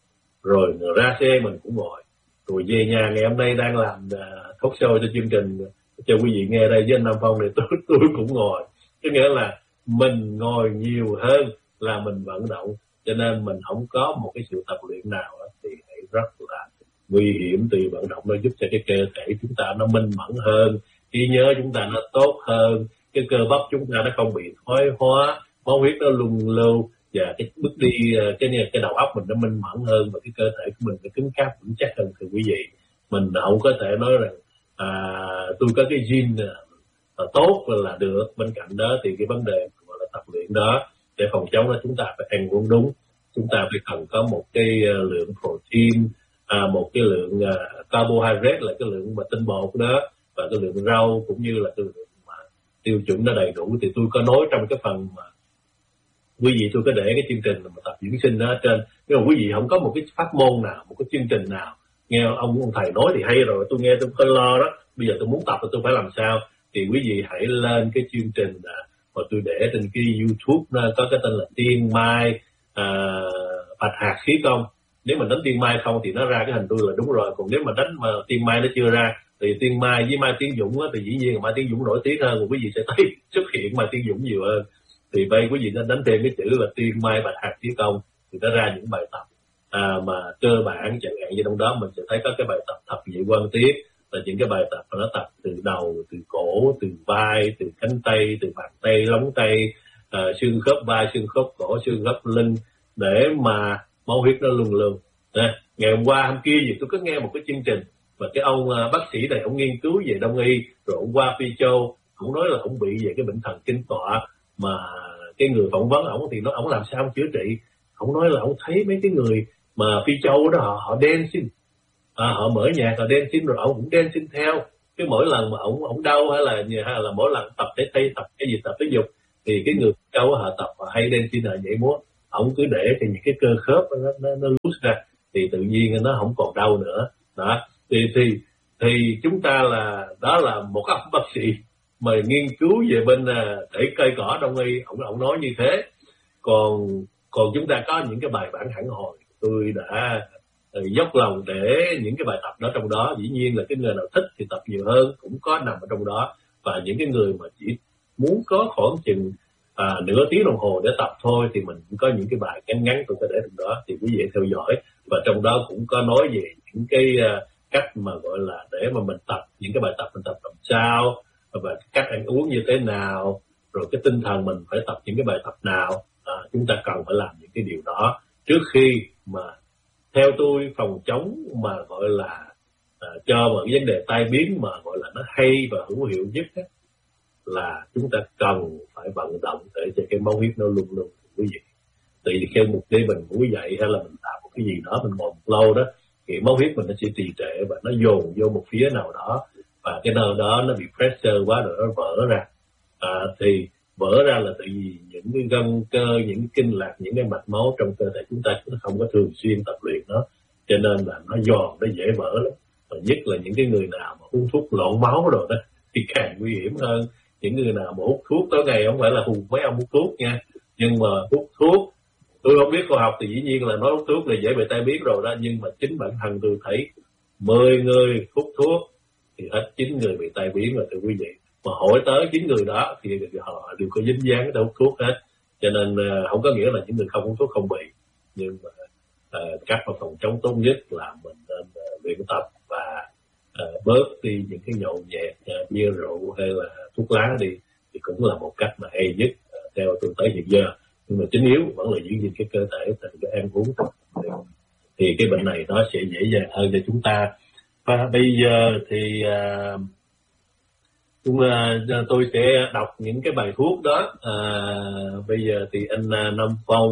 Rồi ra xe mình cũng ngồi, rồi về nhà ngày hôm nay đang làm uh, talk show cho chương trình cho quý vị nghe đây với anh Nam Phong này, tôi tôi cũng ngồi. Có nghĩa là mình ngồi nhiều hơn là mình vận động, cho nên mình không có một cái sự tập luyện nào thì rất là nguy hiểm. Từ vận động nó giúp cho cái cơ thể chúng ta nó minh mẫn hơn, trí nhớ chúng ta nó tốt hơn, cái cơ bắp chúng ta nó không bị thoái hóa, máu huyết nó luân lưu, và cái bước đi cái cái đầu óc mình nó minh mẫn hơn, và cái cơ thể của mình nó cứng cáp vững chắc hơn thưa quý vị. Mình không có thể nói rằng à, tôi có cái gene là tốt là được. Bên cạnh đó thì cái vấn đề gọi là tập luyện đó, để phòng chống đó chúng ta phải ăn uống đúng, chúng ta phải cần có một cái lượng protein, à, một cái lượng uh, carbohydrate là cái lượng mà tinh bột đó, và cái lượng rau cũng như là cái lượng mà tiêu chuẩn nó đầy đủ. Thì tôi có nói trong cái phần mà quý vị, tôi có để cái chương trình mà tập dưỡng sinh đó ở trên. Nhưng mà quý vị không có một cái pháp môn nào, một cái chương trình nào nghe ông, ông thầy nói thì hay rồi, tôi nghe tôi hơi lo đó, bây giờ tôi muốn tập thì tôi phải làm sao. Thì quý vị hãy lên cái chương trình mà tôi để trên cái YouTube có cái tên là Tiên Mai à, Bạch Hạc Khí Công. Nếu mình đánh Tiên Mai không thì nó ra cái hình tôi là đúng rồi, còn nếu mà đánh mà Tiên Mai nó chưa ra thì Tiên Mai với Mai Tiến Dũng á, thì dĩ nhiên là Mai Tiến Dũng nổi tiếng hơn, quý vị sẽ thấy xuất hiện Mai Tiến Dũng nhiều hơn. Thì bây quý vị nên đánh thêm cái chữ là Tiên Mai Bạch Hạc Khí Công thì nó ra những bài tập à, mà cơ bản, chẳng hạn như trong đó mình sẽ thấy có cái bài tập thập nhị quan tiết, là những cái bài tập mà nó tập từ đầu, từ cổ, từ vai, từ cánh tay, từ bàn tay, lóng tay, à, xương khớp vai, xương khớp cổ, xương khớp lưng, để mà máu huyết nó luân lưu. À, ngày hôm qua hôm kia gì tôi có nghe một cái chương trình mà cái ông uh, bác sĩ này ông nghiên cứu về đông y, rồi ông qua Phi Châu, ông nói là ông bị về cái bệnh thần kinh tọa, mà cái người phỏng vấn ổng thì nó ổng làm sao ông chữa trị. Ông nói là ông thấy mấy cái người mà Phi Châu đó họ họ dancing, à, họ mở nhạc họ dancing, rồi ông cũng dancing theo. cái mỗi lần mà ổng ổng đau hay là hay là mỗi lần tập thể tay tập cái gì tập thể dục thì cái người đâu họ tập họ hay lên trên nhảy múa, ổng cứ để thì những cái cơ khớp nó nó, nó loose ra thì tự nhiên nó không còn đau nữa. Đó thì thì thì chúng ta là đó là một ông bác sĩ mà nghiên cứu về bên để cây cỏ đông y, ổng ổng nói như thế. Còn còn chúng ta có những cái bài bản hẳn hồi, tôi đã dốc lòng để những cái bài tập đó trong đó. Dĩ nhiên là cái người nào thích thì tập nhiều hơn cũng có nằm ở trong đó, và những cái người mà chỉ muốn có khoảng chừng à, nửa tiếng đồng hồ để tập thôi thì mình cũng có những cái bài ngắn ngắn tôi có để trong đó, thì quý vị theo dõi. Và trong đó cũng có nói về những cái uh, cách mà gọi là để mà mình tập những cái bài tập mình tập làm sao, và cách ăn uống như thế nào, rồi cái tinh thần mình phải tập những cái bài tập nào. À, chúng ta cần phải làm những cái điều đó trước khi mà theo tôi phòng chống mà gọi là à, cho một cái vấn đề tai biến mà gọi là nó hay và hữu hiệu nhất ấy, là chúng ta cần phải vận động để cho cái máu huyết nó luôn luôn quý vị. Tại vì khi một đêm mình ngủ dậy hay là mình làm một cái gì đó mình ngồi một lâu đó thì máu huyết mình nó sẽ trì trệ và nó dồn vô một phía nào đó, và cái nơi đó nó bị pressure quá rồi nó vỡ ra. À, thì vỡ ra là tại vì những cái gân cơ, những cái kinh lạc, những cái mạch máu trong cơ thể chúng ta nó không có thường xuyên tập luyện nó, cho nên là nó giòn, nó dễ vỡ lắm. Và nhất là những cái người nào mà uống thuốc loạn máu rồi đó thì càng nguy hiểm hơn. Những người nào mà hút thuốc tối ngày, không phải là hùng mấy ông hút thuốc nha, nhưng mà hút thuốc, tôi không biết khoa học thì dĩ nhiên là nói hút thuốc là dễ bị tai biến rồi đó, nhưng mà chính bản thân tôi thấy mười người hút thuốc thì hết chín người bị tai biến rồi thưa quý vị. Mà hỏi tới chín người đó thì họ đều có dính dáng tới hút thuốc hết, cho nên uh, không có nghĩa là những người không hút thuốc không bị. Nhưng mà uh, cách mà phòng chống tốt nhất là mình nên uh, luyện tập và uh, bớt đi những cái nhậu nhẹt, uh, bia rượu hay là thuốc lá đi, thì cũng là một cách mà hay nhất uh, theo tôi tới hiện giờ. Nhưng mà chính yếu vẫn là giữ gìn cái cơ thể, từ cái ăn uống thì cái bệnh này nó sẽ dễ dàng hơn cho chúng ta. Và bây giờ thì uh, Chúng, uh, tôi sẽ đọc những cái bài thuốc đó. Uh, bây giờ thì anh uh, Nam Phong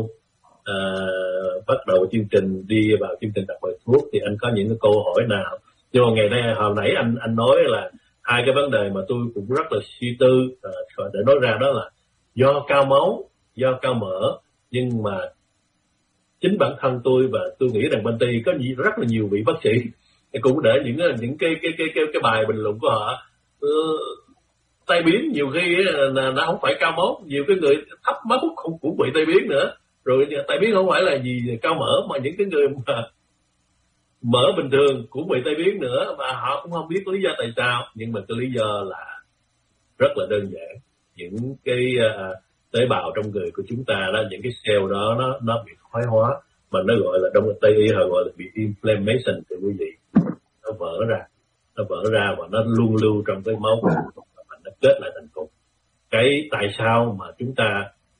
uh, bắt đầu chương trình, đi vào chương trình đọc bài thuốc, thì anh có những cái câu hỏi nào? Nhưng mà ngày nay hồi nãy anh anh nói là hai cái vấn đề mà tôi cũng rất là suy tư uh, để nói ra, đó là do cao máu, do cao mỡ. Nhưng mà chính bản thân tôi và tôi nghĩ rằng bên Tây có rất là nhiều vị bác sĩ cũng để những những cái cái cái cái, cái bài bình luận của họ uh, tai biến nhiều khi là nó không phải cao máu, nhiều cái người thấp máu cũng cũng bị tai biến nữa. Rồi tai biến không phải là gì cao mỡ, mà những cái người mà mỡ bình thường cũng bị tai biến nữa, và họ cũng không biết lý do tại sao. Nhưng mà cái lý do là rất là đơn giản, những cái uh, tế bào trong người của chúng ta đó, những cái cell đó nó nó bị thoái hóa, mà nó gọi là trong Tây y họ gọi là bị inflammation thưa quý vị. Nó vỡ ra, nó vỡ ra và nó luôn lưu trong cái máu của chúng ta, và nó kết lại thành cục. Cái tại sao mà chúng ta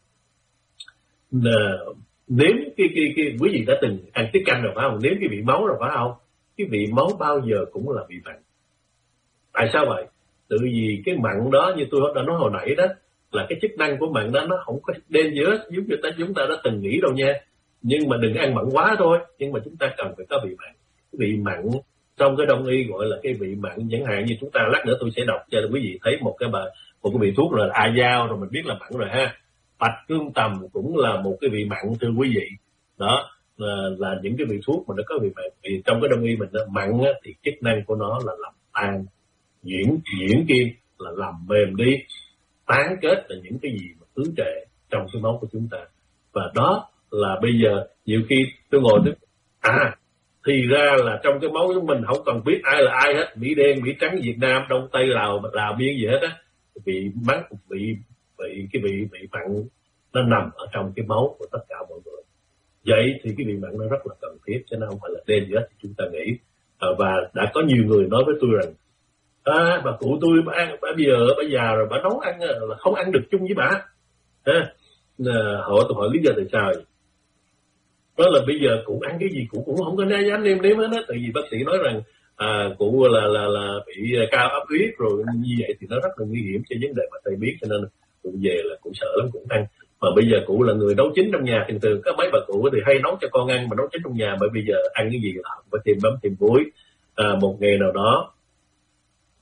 uh, nếm cái cái cái quý vị đã từng ăn tiết canh rồi phải không? Nếm cái vị máu rồi phải không? Cái vị máu bao giờ cũng là vị mặn. Tại sao vậy? Tự vì cái mặn đó, như tôi đã nói hồi nãy đó, là cái chức năng của mặn đó nó không có dangerous giống như ta chúng ta đã từng nghĩ đâu nha. Nhưng mà đừng ăn mặn quá thôi. Nhưng mà chúng ta cần phải có vị mặn. Cái vị mặn trong cái đông y gọi là cái vị mặn, chẳng hạn như chúng ta lát nữa tôi sẽ đọc cho quý vị thấy một cái bài một cái vị thuốc là a dao, rồi mình biết là mặn rồi ha. Bạch cương tầm cũng là một cái vị mặn thưa quý vị. Đó là, là những cái vị thuốc mà nó có vị mặn. Vì trong cái đông y mình mặn á, thì chức năng của nó là làm tan, diễn diễn kim là làm mềm đi, tán kết là những cái gì mà ứ trệ trong cái máu của chúng ta. Và đó là bây giờ nhiều khi tôi ngồi tôi à thì ra là trong cái máu của mình không cần biết ai là ai hết, Mỹ đen, Mỹ trắng, Việt Nam, Đông Tây, Lào, Lào Biên gì hết á, bị mắc bị bị cái vị bị mặn nó nằm ở trong cái máu của tất cả mọi người. Vậy thì cái vị mặn nó rất là cần thiết, chứ nó không phải là đen gì hết chúng ta nghĩ. À, và đã có nhiều người nói với tôi rằng à, bà cụ tôi bà ăn, bà bây giờ bà già rồi, bà nấu ăn là không ăn được chung với bà. À, hỏi tôi hỏi lý do tại sao vậy? Đó là bây giờ cụ ăn cái gì cụ cũng không có dám nêm nếm hết á, tại vì bác sĩ nói rằng à, cụ là là là bị cao áp huyết rồi, như vậy thì nó rất là nguy hiểm cho vấn đề mà tai biến, cho nên cụ về là cụ sợ lắm, cũng ăn. Mà bây giờ cụ là người nấu chín trong nhà, thường thường có mấy bà cụ thì hay nấu cho con ăn, mà nấu chín trong nhà, bởi bây giờ ăn cái gì là phải thêm bấm thêm muối. À, một ngày nào đó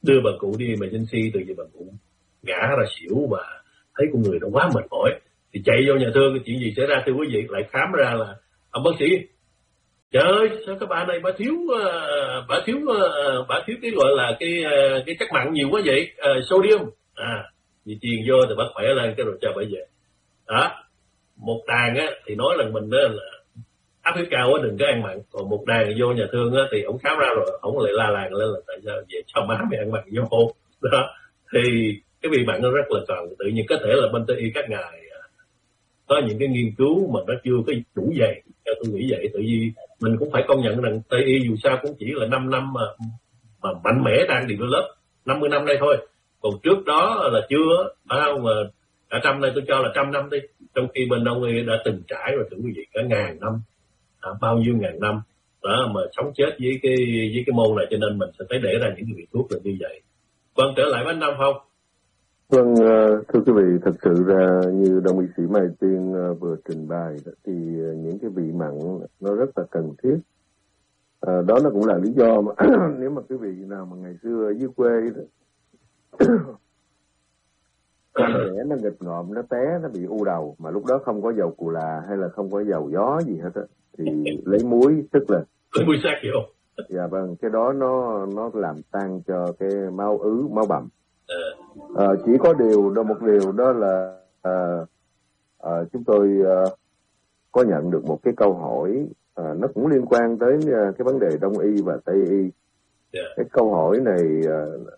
đưa bà cụ đi emergency, từ vì bà cụ ngã ra xỉu và thấy con người nó quá mệt mỏi thì chạy vô nhà thương. Chuyện gì xảy ra thưa quý vị? Lại khám ra là ông bác sĩ, trời ơi sao cái bà này bà thiếu uh, bà thiếu uh, bà thiếu cái gọi là cái uh, cái chất mặn nhiều quá vậy, uh, sodium à, vì truyền vô thì bác khỏe lên cái rồi cho bà về. Đó, một đàn á thì nói là mình đó là áp huyết cao quá đừng có ăn mặn, còn một đàn vô nhà thương á thì ông khám ra rồi ông lại la làng lên là tại sao về cho má mày ăn mặn vô đó. Thì cái vị mặn nó rất là cần, tự nhiên có thể là bên Tây y các ngài có những cái nghiên cứu mà nó chưa có đủ dày, theo tôi nghĩ vậy. Tự vì mình cũng phải công nhận rằng Tây y dù sao cũng chỉ là năm năm mà mà mạnh mẽ đang develop năm mươi năm đây thôi, còn trước đó là chưa, bao mà cả trăm đây tôi cho là trăm năm đi, trong khi bên Đông y đã từng trải rồi thưa quý vị cả ngàn năm, à, bao nhiêu ngàn năm đó mà sống chết với cái với cái môn này, cho nên mình sẽ phải để ra những cái vị thuốc là như vậy. Vâng, trở lại với anh Nam Phong.
Vâng, thưa quý vị, thật sự ra như Đông y sĩ Mai Tiên vừa trình bày thì những cái vị mặn nó rất là cần thiết. À, đó nó cũng là lý do mà nếu mà quý vị nào mà ngày xưa ở dưới quê đó con trẻ nó nghịch ngợm, nó té, nó bị u đầu mà lúc đó không có dầu cù là hay là không có dầu gió gì hết á, thì lấy muối tức là
lấy muối sát vô.
Dạ vâng, cái đó nó nó làm tăng cho cái máu ứ, máu bầm. À, chỉ có điều đó, một điều đó là à, à, chúng tôi à, có nhận được một cái câu hỏi à, nó cũng liên quan tới à, cái vấn đề Đông y và Tây y. Yeah. Cái câu hỏi này à,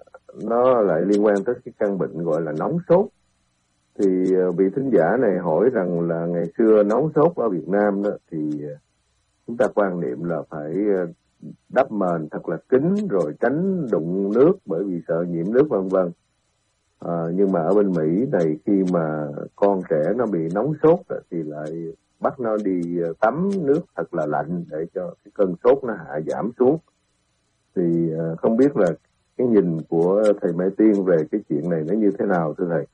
nó lại liên quan tới cái căn bệnh gọi là nóng sốt. Thì à, vị thính giả này hỏi rằng là ngày xưa nóng sốt ở Việt Nam đó thì à, chúng ta quan niệm là phải à, đắp mền thật là kín rồi tránh đụng nước bởi vì sợ nhiễm nước vân vân. À, nhưng mà ở bên Mỹ này khi mà con trẻ nó bị nóng sốt thì lại bắt nó đi tắm nước thật là lạnh để cho cái cơn sốt nó hạ giảm xuống. Thì à, không biết là cái nhìn của thầy Mai Tiên về cái chuyện này nó như thế nào thưa thầy?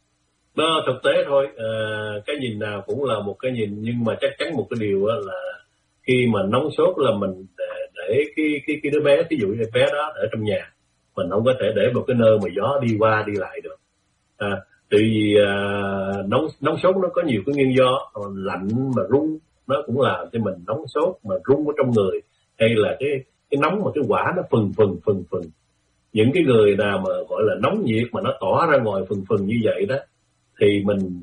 Nó thực tế thôi, à, cái nhìn nào cũng là một cái nhìn, nhưng mà chắc chắn một cái điều là khi mà nóng sốt là mình để, để cái cái cái đứa bé, ví dụ như bé đó ở trong nhà, mình không có thể để một cái nơi mà gió đi qua đi lại được. À, tại vì à, nóng nóng sốt nó có nhiều cái nguyên do, lạnh mà run nó cũng làm cho mình nóng sốt, mà run ở trong người, hay là cái cái nóng mà cái quả nó phừng phừng phừng phừng. Những cái người nào mà gọi là nóng nhiệt mà nó tỏa ra ngoài phừng phừng như vậy đó, thì mình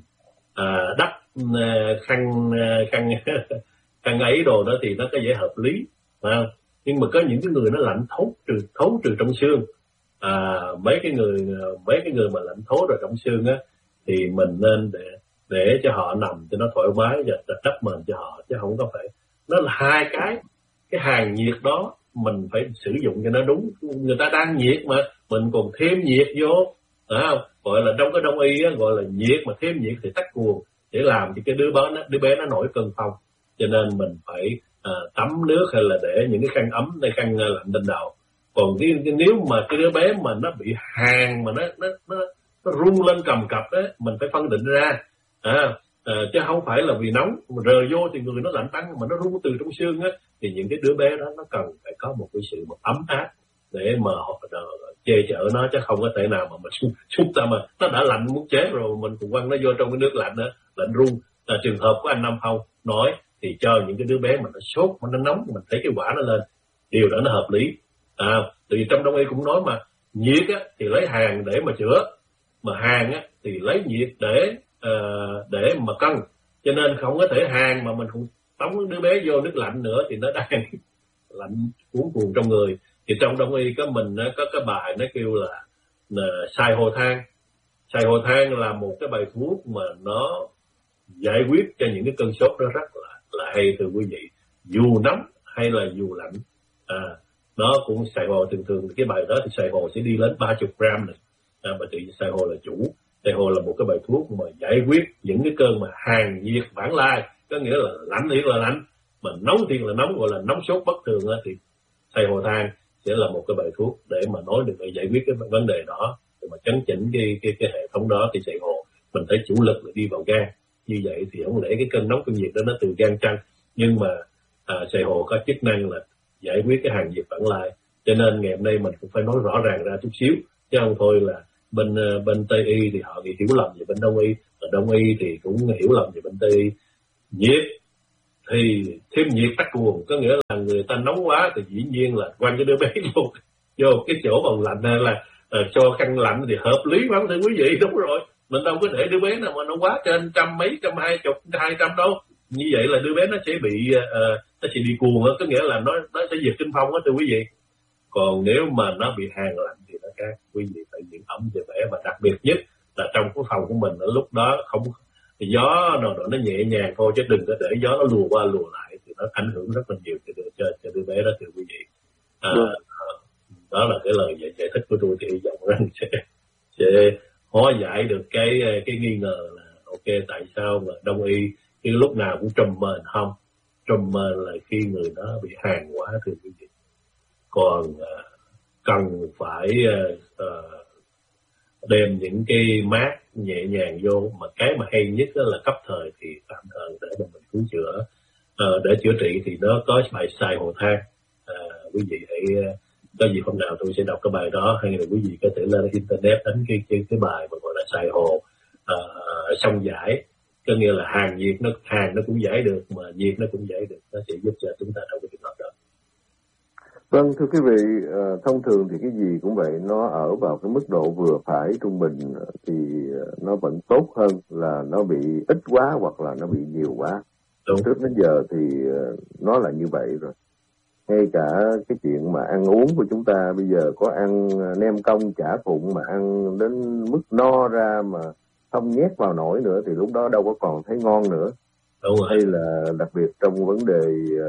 à, đắp à, khăn à, khăn khăn ấy đồ đó thì nó có vẻ hợp lý, phải không? Nhưng mà có những cái người nó lạnh thấu trừ thấu trừ trong xương, à, mấy cái người mấy cái người mà lạnh thấu rồi trong xương á, thì mình nên để để cho họ nằm cho nó thoải mái và đắp mền cho họ, chứ không có phải. Nó là hai cái cái hàng nhiệt đó mình phải sử dụng cho nó đúng. Người ta đang nhiệt mà mình còn thêm nhiệt vô, phải không? Gọi là trong cái Đông y á, gọi là nhiệt mà thêm nhiệt thì tắc cuồng, để làm cho cái đứa bé nó đứa bé nó nổi cơn phong. Cho nên mình phải à, tắm nước hay là để những cái khăn ấm hay khăn lạnh trên đầu. Còn cái, cái nếu mà cái đứa bé mà nó bị hàn mà nó nó nó, nó rung lên cầm cập á, mình phải phân định ra, à, à, chứ không phải là vì nóng mà rờ vô thì người nó lạnh tăng mà nó rung từ trong xương á, thì những cái đứa bé đó nó cần phải có một cái sự một ấm áp để mà họ che chở nó, chứ không có thể nào mà mình chúng ta mà nó đã lạnh muốn chết rồi mình cũng quăng nó vô trong cái nước lạnh đó, lạnh rung. À, trường hợp của anh Nam Phong nói thì cho những cái đứa bé mà nó sốt mà nó nóng, mình thấy cái quả nó lên, điều đó nó hợp lý. À, tại vì trong Đông y cũng nói mà nhiệt á thì lấy hàn để mà chữa, mà hàn á thì lấy nhiệt để uh, để mà cân, cho nên không có thể hàn mà mình cũng tống đứa bé vô nước lạnh nữa thì nó đang lạnh cuốn cuồng trong người. Thì trong Đông y có mình có cái bài nó kêu là, là xài hồ than. Xài hồ than là một cái bài thuốc mà nó giải quyết cho những cái cơn sốt đó rất là, là hay thưa quý vị, dù nóng hay là dù lạnh. À, nó cũng xài hồ, thường thường cái bài đó thì xài hồ sẽ đi đến ba mươi gram này. À, bởi vì xài hồ là chủ, xài hồ là một cái bài thuốc mà giải quyết những cái cơn mà hàn nhiệt vãng lai, có nghĩa là lạnh thiệt là lạnh, mà nóng thiệt là nóng, gọi là nóng sốt bất thường á, thì xài hồ than sẽ là một cái bài thuốc để mà nói được để giải quyết cái vấn đề đó, để mà chấn chỉnh cái cái cái hệ thống đó. Thì xài hồ mình thấy chủ lực là đi vào gan, như vậy thì không lẽ cái cơn nóng cơn nhiệt đó nó từ gan chăng, nhưng mà à, xài hồ có chức năng là giải quyết cái hàn nhiệt vãng lai. Cho nên ngày hôm nay mình cũng phải nói rõ ràng ra chút xíu, chứ không thôi là bên bên Tây y thì họ hiểu lầm về bên Đông y, và Đông y thì cũng hiểu lầm về bên Tây y. Nhiệt thì thêm nhiệt tắc cuồng, có nghĩa là người ta nóng quá thì dĩ nhiên là quăng cái đứa bé vô vô cái chỗ bằng lạnh, hay là uh, cho khăn lạnh thì hợp lý lắm thưa quý vị. Đúng rồi, mình đâu có để đứa bé nào mà nó quá trên trăm mấy, trăm hai chục, hai trăm đâu. Như vậy là đứa bé nó sẽ bị uh, nó sẽ bị cuồng, có nghĩa là nó nó sẽ diệt kinh phong đó thưa quý vị. Còn nếu mà nó bị hàn lạnh thì nó khác, quý vị phải giữ ẩm cho bé, và đặc biệt nhất là trong cái phòng của mình ở lúc đó không thì gió nó nó nhẹ nhàng thôi, chứ đừng có để gió nó lùa qua lùa lại thì nó ảnh hưởng rất là nhiều cho cho, cho đứa bé đó thưa quý vị. À, đó là cái lời giải, giải thích của tôi, thì hy vọng rằng sẽ sẽ hóa giải được cái cái nghi ngờ là ok tại sao mà Đông y cái lúc nào cũng trùm mền không. Trùm mền là khi người nó bị hàn quá thưa quý vị. Còn uh, cần phải uh, uh, đem những cái mát nhẹ nhàng vô, mà cái mà hay nhất đó là cấp thời thì tạm thời để mà mình cứu chữa. Uh, để chữa trị thì nó có bài xài hồ thang. Uh, quý vị hãy uh, có gì hôm nào tôi sẽ đọc cái bài đó, hay là quý vị có thể lên internet đánh cái cái, cái bài mà gọi là xài hồ uh, xong giải, có nghĩa là hàn nhiệt, nó hàn nó cũng giải được mà nhiệt nó cũng giải được, nó sẽ giúp cho chúng ta trong cái trường hợp đó.
Vâng, thưa quý vị, thông thường thì cái gì cũng vậy, nó ở vào cái mức độ vừa phải trung bình thì nó vẫn tốt hơn là nó bị ít quá hoặc là nó bị nhiều quá. Đúng. Trước đến giờ thì nó là như vậy rồi. Ngay cả cái chuyện mà ăn uống của chúng ta bây giờ có ăn nem cong chả phụng mà ăn đến mức no ra mà không nhét vào nổi nữa thì lúc đó đâu có còn thấy ngon nữa.
Đúng rồi.
Hay là đặc biệt trong vấn đề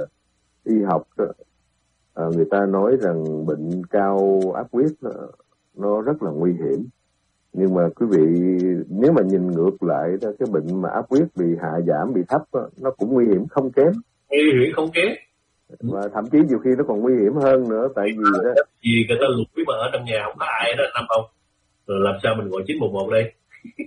y học đó, À, người ta nói rằng bệnh cao áp huyết nó, nó rất là nguy hiểm. Nhưng mà quý vị nếu mà nhìn ngược lại đó, cái bệnh mà áp huyết bị hạ giảm, bị thấp đó, nó cũng nguy hiểm không kém.
Nguy hiểm không kém.
Và thậm chí nhiều khi nó còn nguy hiểm hơn nữa. Tại vì đó
vì người ta lủi mà ở trong nhà không có ai đó năm không, rồi làm sao mình gọi chín một một đây.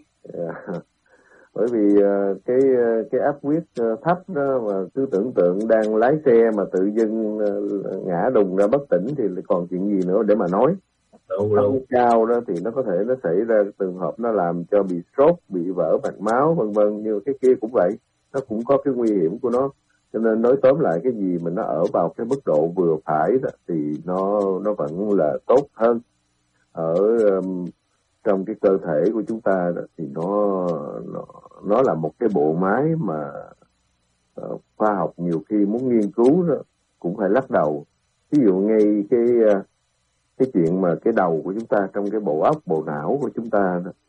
Bởi vì cái cái áp huyết thấp đó mà cứ tưởng tượng đang lái xe mà tự dưng ngã đùng ra bất tỉnh thì còn chuyện gì nữa để mà nói.
Đúng đúng.
Cao đó thì nó có thể nó xảy ra trường hợp nó làm cho bị stroke, bị vỡ mạch máu vân vân, như cái kia cũng vậy, nó cũng có cái nguy hiểm của nó. Cho nên nói tóm lại cái gì mà nó ở vào cái mức độ vừa phải đó thì nó nó vẫn là tốt hơn. Ở um, trong cái cơ thể của chúng ta đó, thì nó, nó nó là một cái bộ máy mà uh, khoa học nhiều khi muốn nghiên cứu đó, cũng phải lắc đầu. Ví dụ ngay cái uh, cái chuyện mà cái đầu của chúng ta trong cái bộ óc, bộ não của chúng ta đó,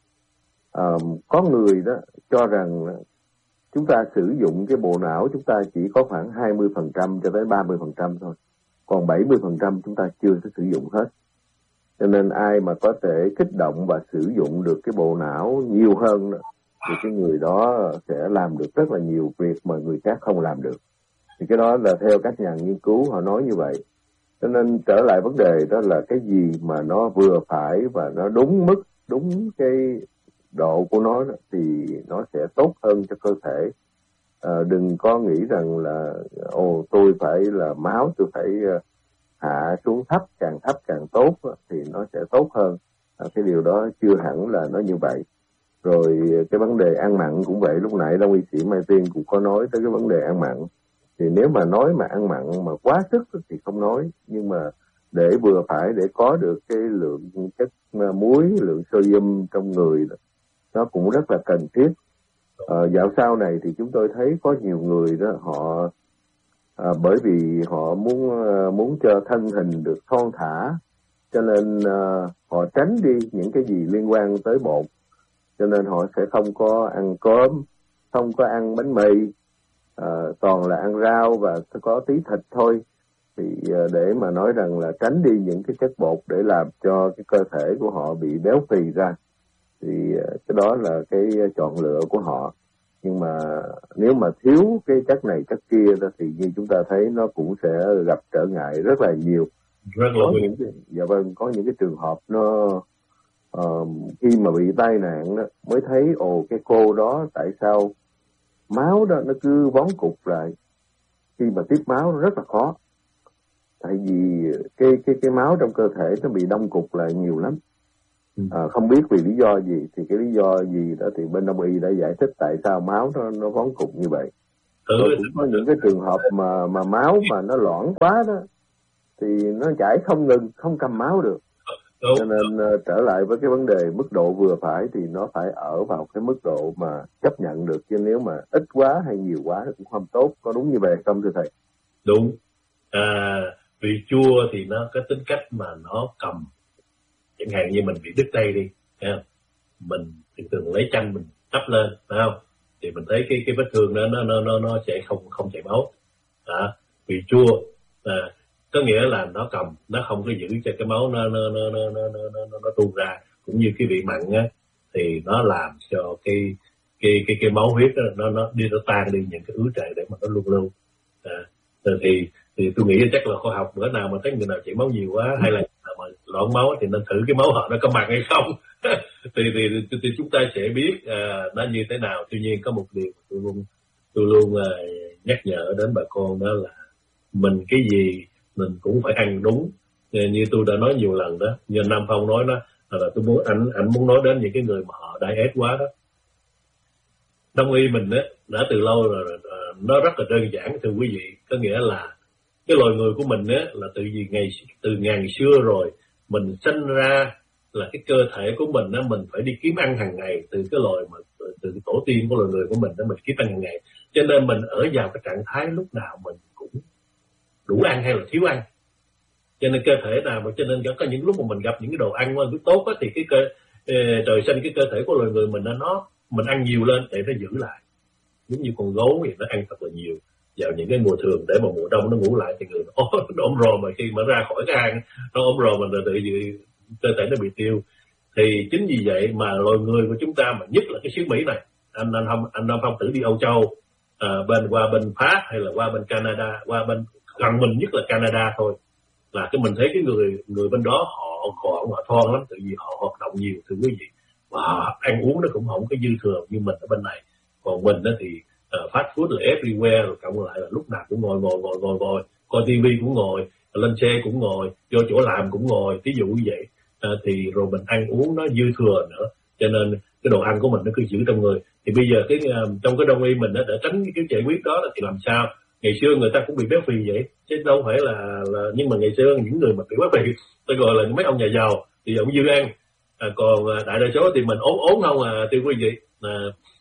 uh, có người đó cho rằng chúng ta sử dụng cái bộ não chúng ta chỉ có khoảng hai mươi phần trăm cho tới ba mươi phần trăm thôi, còn bảy mươi phần trăm chúng ta chưa có sử dụng hết. Cho nên ai mà có thể kích động và sử dụng được cái bộ não nhiều hơn đó, thì cái người đó sẽ làm được rất là nhiều việc mà người khác không làm được. Thì cái đó là theo các nhà nghiên cứu họ nói như vậy. Cho nên trở lại vấn đề đó là cái gì mà nó vừa phải và nó đúng mức, đúng cái độ của nó đó, thì nó sẽ tốt hơn cho cơ thể. À, đừng có nghĩ rằng là ồ tôi phải là máu tôi phải uh, hạ xuống thấp, càng thấp càng tốt thì nó sẽ tốt hơn. À, cái điều đó chưa hẳn là nó như vậy. Rồi cái vấn đề ăn mặn cũng vậy, lúc nãy Đông y sĩ Mai Tiên cũng có nói tới cái vấn đề ăn mặn. Thì nếu mà nói mà ăn mặn mà quá sức thì không nói, nhưng mà để vừa phải để có được cái lượng chất muối, lượng sodium trong người đó, nó cũng rất là cần thiết. À, dạo sau này thì chúng tôi thấy có nhiều người đó họ à, bởi vì họ muốn muốn cho thân hình được thon thả, cho nên à, họ tránh đi những cái gì liên quan tới bột, cho nên họ sẽ không có ăn cơm, không có ăn bánh mì, à, toàn là ăn rau và có tí thịt thôi. Thì à, để mà nói rằng là tránh đi những cái chất bột để làm cho cái cơ thể của họ bị béo phì ra, thì cái đó là cái chọn lựa của họ. Nhưng mà nếu mà thiếu cái chất này chất kia đó, thì như chúng ta thấy nó cũng sẽ gặp trở ngại rất là nhiều.
Rất là
có những cái, dạ vâng, có những cái trường hợp nó uh, khi mà bị tai nạn đó, mới thấy ồ cái cô đó tại sao máu đó nó cứ vón cục lại, khi mà tiếp máu nó rất là khó. tại vì cái cái cái máu trong cơ thể nó bị đông cục lại nhiều lắm. À, không biết vì lý do gì, thì cái lý do gì đó thì bên Đông y đã giải thích tại sao máu nó nó vón cục như vậy.
Ừ.
Rồi cũng có những cái trường hợp mà mà máu mà nó loãng quá đó thì nó chảy không ngừng, không cầm máu được. Đúng. Cho nên uh, trở lại với cái vấn đề mức độ vừa phải thì nó phải ở vào cái mức độ mà chấp nhận được, chứ nếu mà ít quá hay nhiều quá cũng không tốt. Có đúng như vậy không thưa thầy?
Đúng. À, vị chua thì nó có tính cách mà nó cầm, chẳng hạn như mình bị đứt tay đi, thấy không? Mình thường thường lấy chanh mình đắp lên, phải không? Thì mình thấy cái cái vết thương đó nó nó nó nó sẽ không không chảy máu. À, vị chua à, có nghĩa là nó cầm, nó không có giữ cho cái máu nó nó nó nó nó nó, nó, nó tuôn ra. Cũng như cái vị mặn á, thì nó làm cho cái cái cái cái máu huyết đó, nó nó đi nó tan đi những cái ứ trệ để mà nó luôn luôn. À, thì thì tôi nghĩ chắc là khoa học bữa nào mà thấy người nào chảy máu nhiều quá hay là mà loãng máu thì nên thử cái máu họ nó có mặn hay không. thì, thì thì thì chúng ta sẽ biết à, nó như thế nào. Tuy nhiên có một điều tôi luôn tôi luôn à, nhắc nhở đến bà con, đó là mình cái gì mình cũng phải ăn đúng. Như tôi đã nói nhiều lần đó, như Nam Phong nói đó, là tôi muốn anh anh muốn nói đến những cái người mà họ diet quá đó. Đông y mình á đã từ lâu rồi, nó rất là đơn giản thưa quý vị, có nghĩa là cái loài người của mình á là từ gì ngày từ ngàn xưa rồi, mình sinh ra là cái cơ thể của mình á, mình phải đi kiếm ăn hàng ngày, từ cái loài mà từ cái tổ tiên của loài người của mình đó, mình kiếm ăn hàng ngày, cho nên mình ở vào cái trạng thái lúc nào mình cũng đủ ăn hay là thiếu ăn. Cho nên cơ thể nào mà cho nên có những lúc mà mình gặp những cái đồ ăn lúc tốt á, thì cái cơ trời sinh cái cơ thể của loài người mình nó mình ăn nhiều lên để nó giữ lại. Giống như con gấu thì nó ăn thật là nhiều vào những cái mùa thường để mà mùa đông nó ngủ lại thì người nó, nó ốm rồ, mà khi mà ra khỏi cái hang nó ốm rồ mình tự gì cơ thể nó bị tiêu. Thì chính vì vậy mà loài người của chúng ta, mà nhất là cái xứ Mỹ này, anh anh không anh không thử đi Âu Châu, à, bên qua bên Pháp hay là qua bên Canada, qua bên gần mình nhất là Canada thôi, là cái mình thấy cái người người bên đó họ gọn họ thon lắm, tự vì họ hoạt động nhiều thưa quý vị, và ăn uống nó cũng không có dư thừa như mình ở bên này. Còn mình đó thì uh, fast food là everywhere, rồi cộng lại là lúc nào cũng ngồi ngồi ngồi ngồi ngồi coi tivi cũng ngồi, lên xe cũng ngồi, vô chỗ làm cũng ngồi, ví dụ như vậy. Uh, thì rồi mình ăn uống nó dư thừa nữa, cho nên cái đồ ăn của mình nó cứ giữ trong người. Thì bây giờ cái uh, trong cái đông y mình đó, để tránh cái chạy huyết đó thì làm sao? Ngày xưa người ta cũng bị béo phì vậy, chứ đâu phải là, là nhưng mà ngày xưa những người mà bị béo phì tôi gọi là mấy ông nhà giàu thì ông dư ăn. À, còn đại đa số thì mình ốm ốm không à thưa quý vị. À,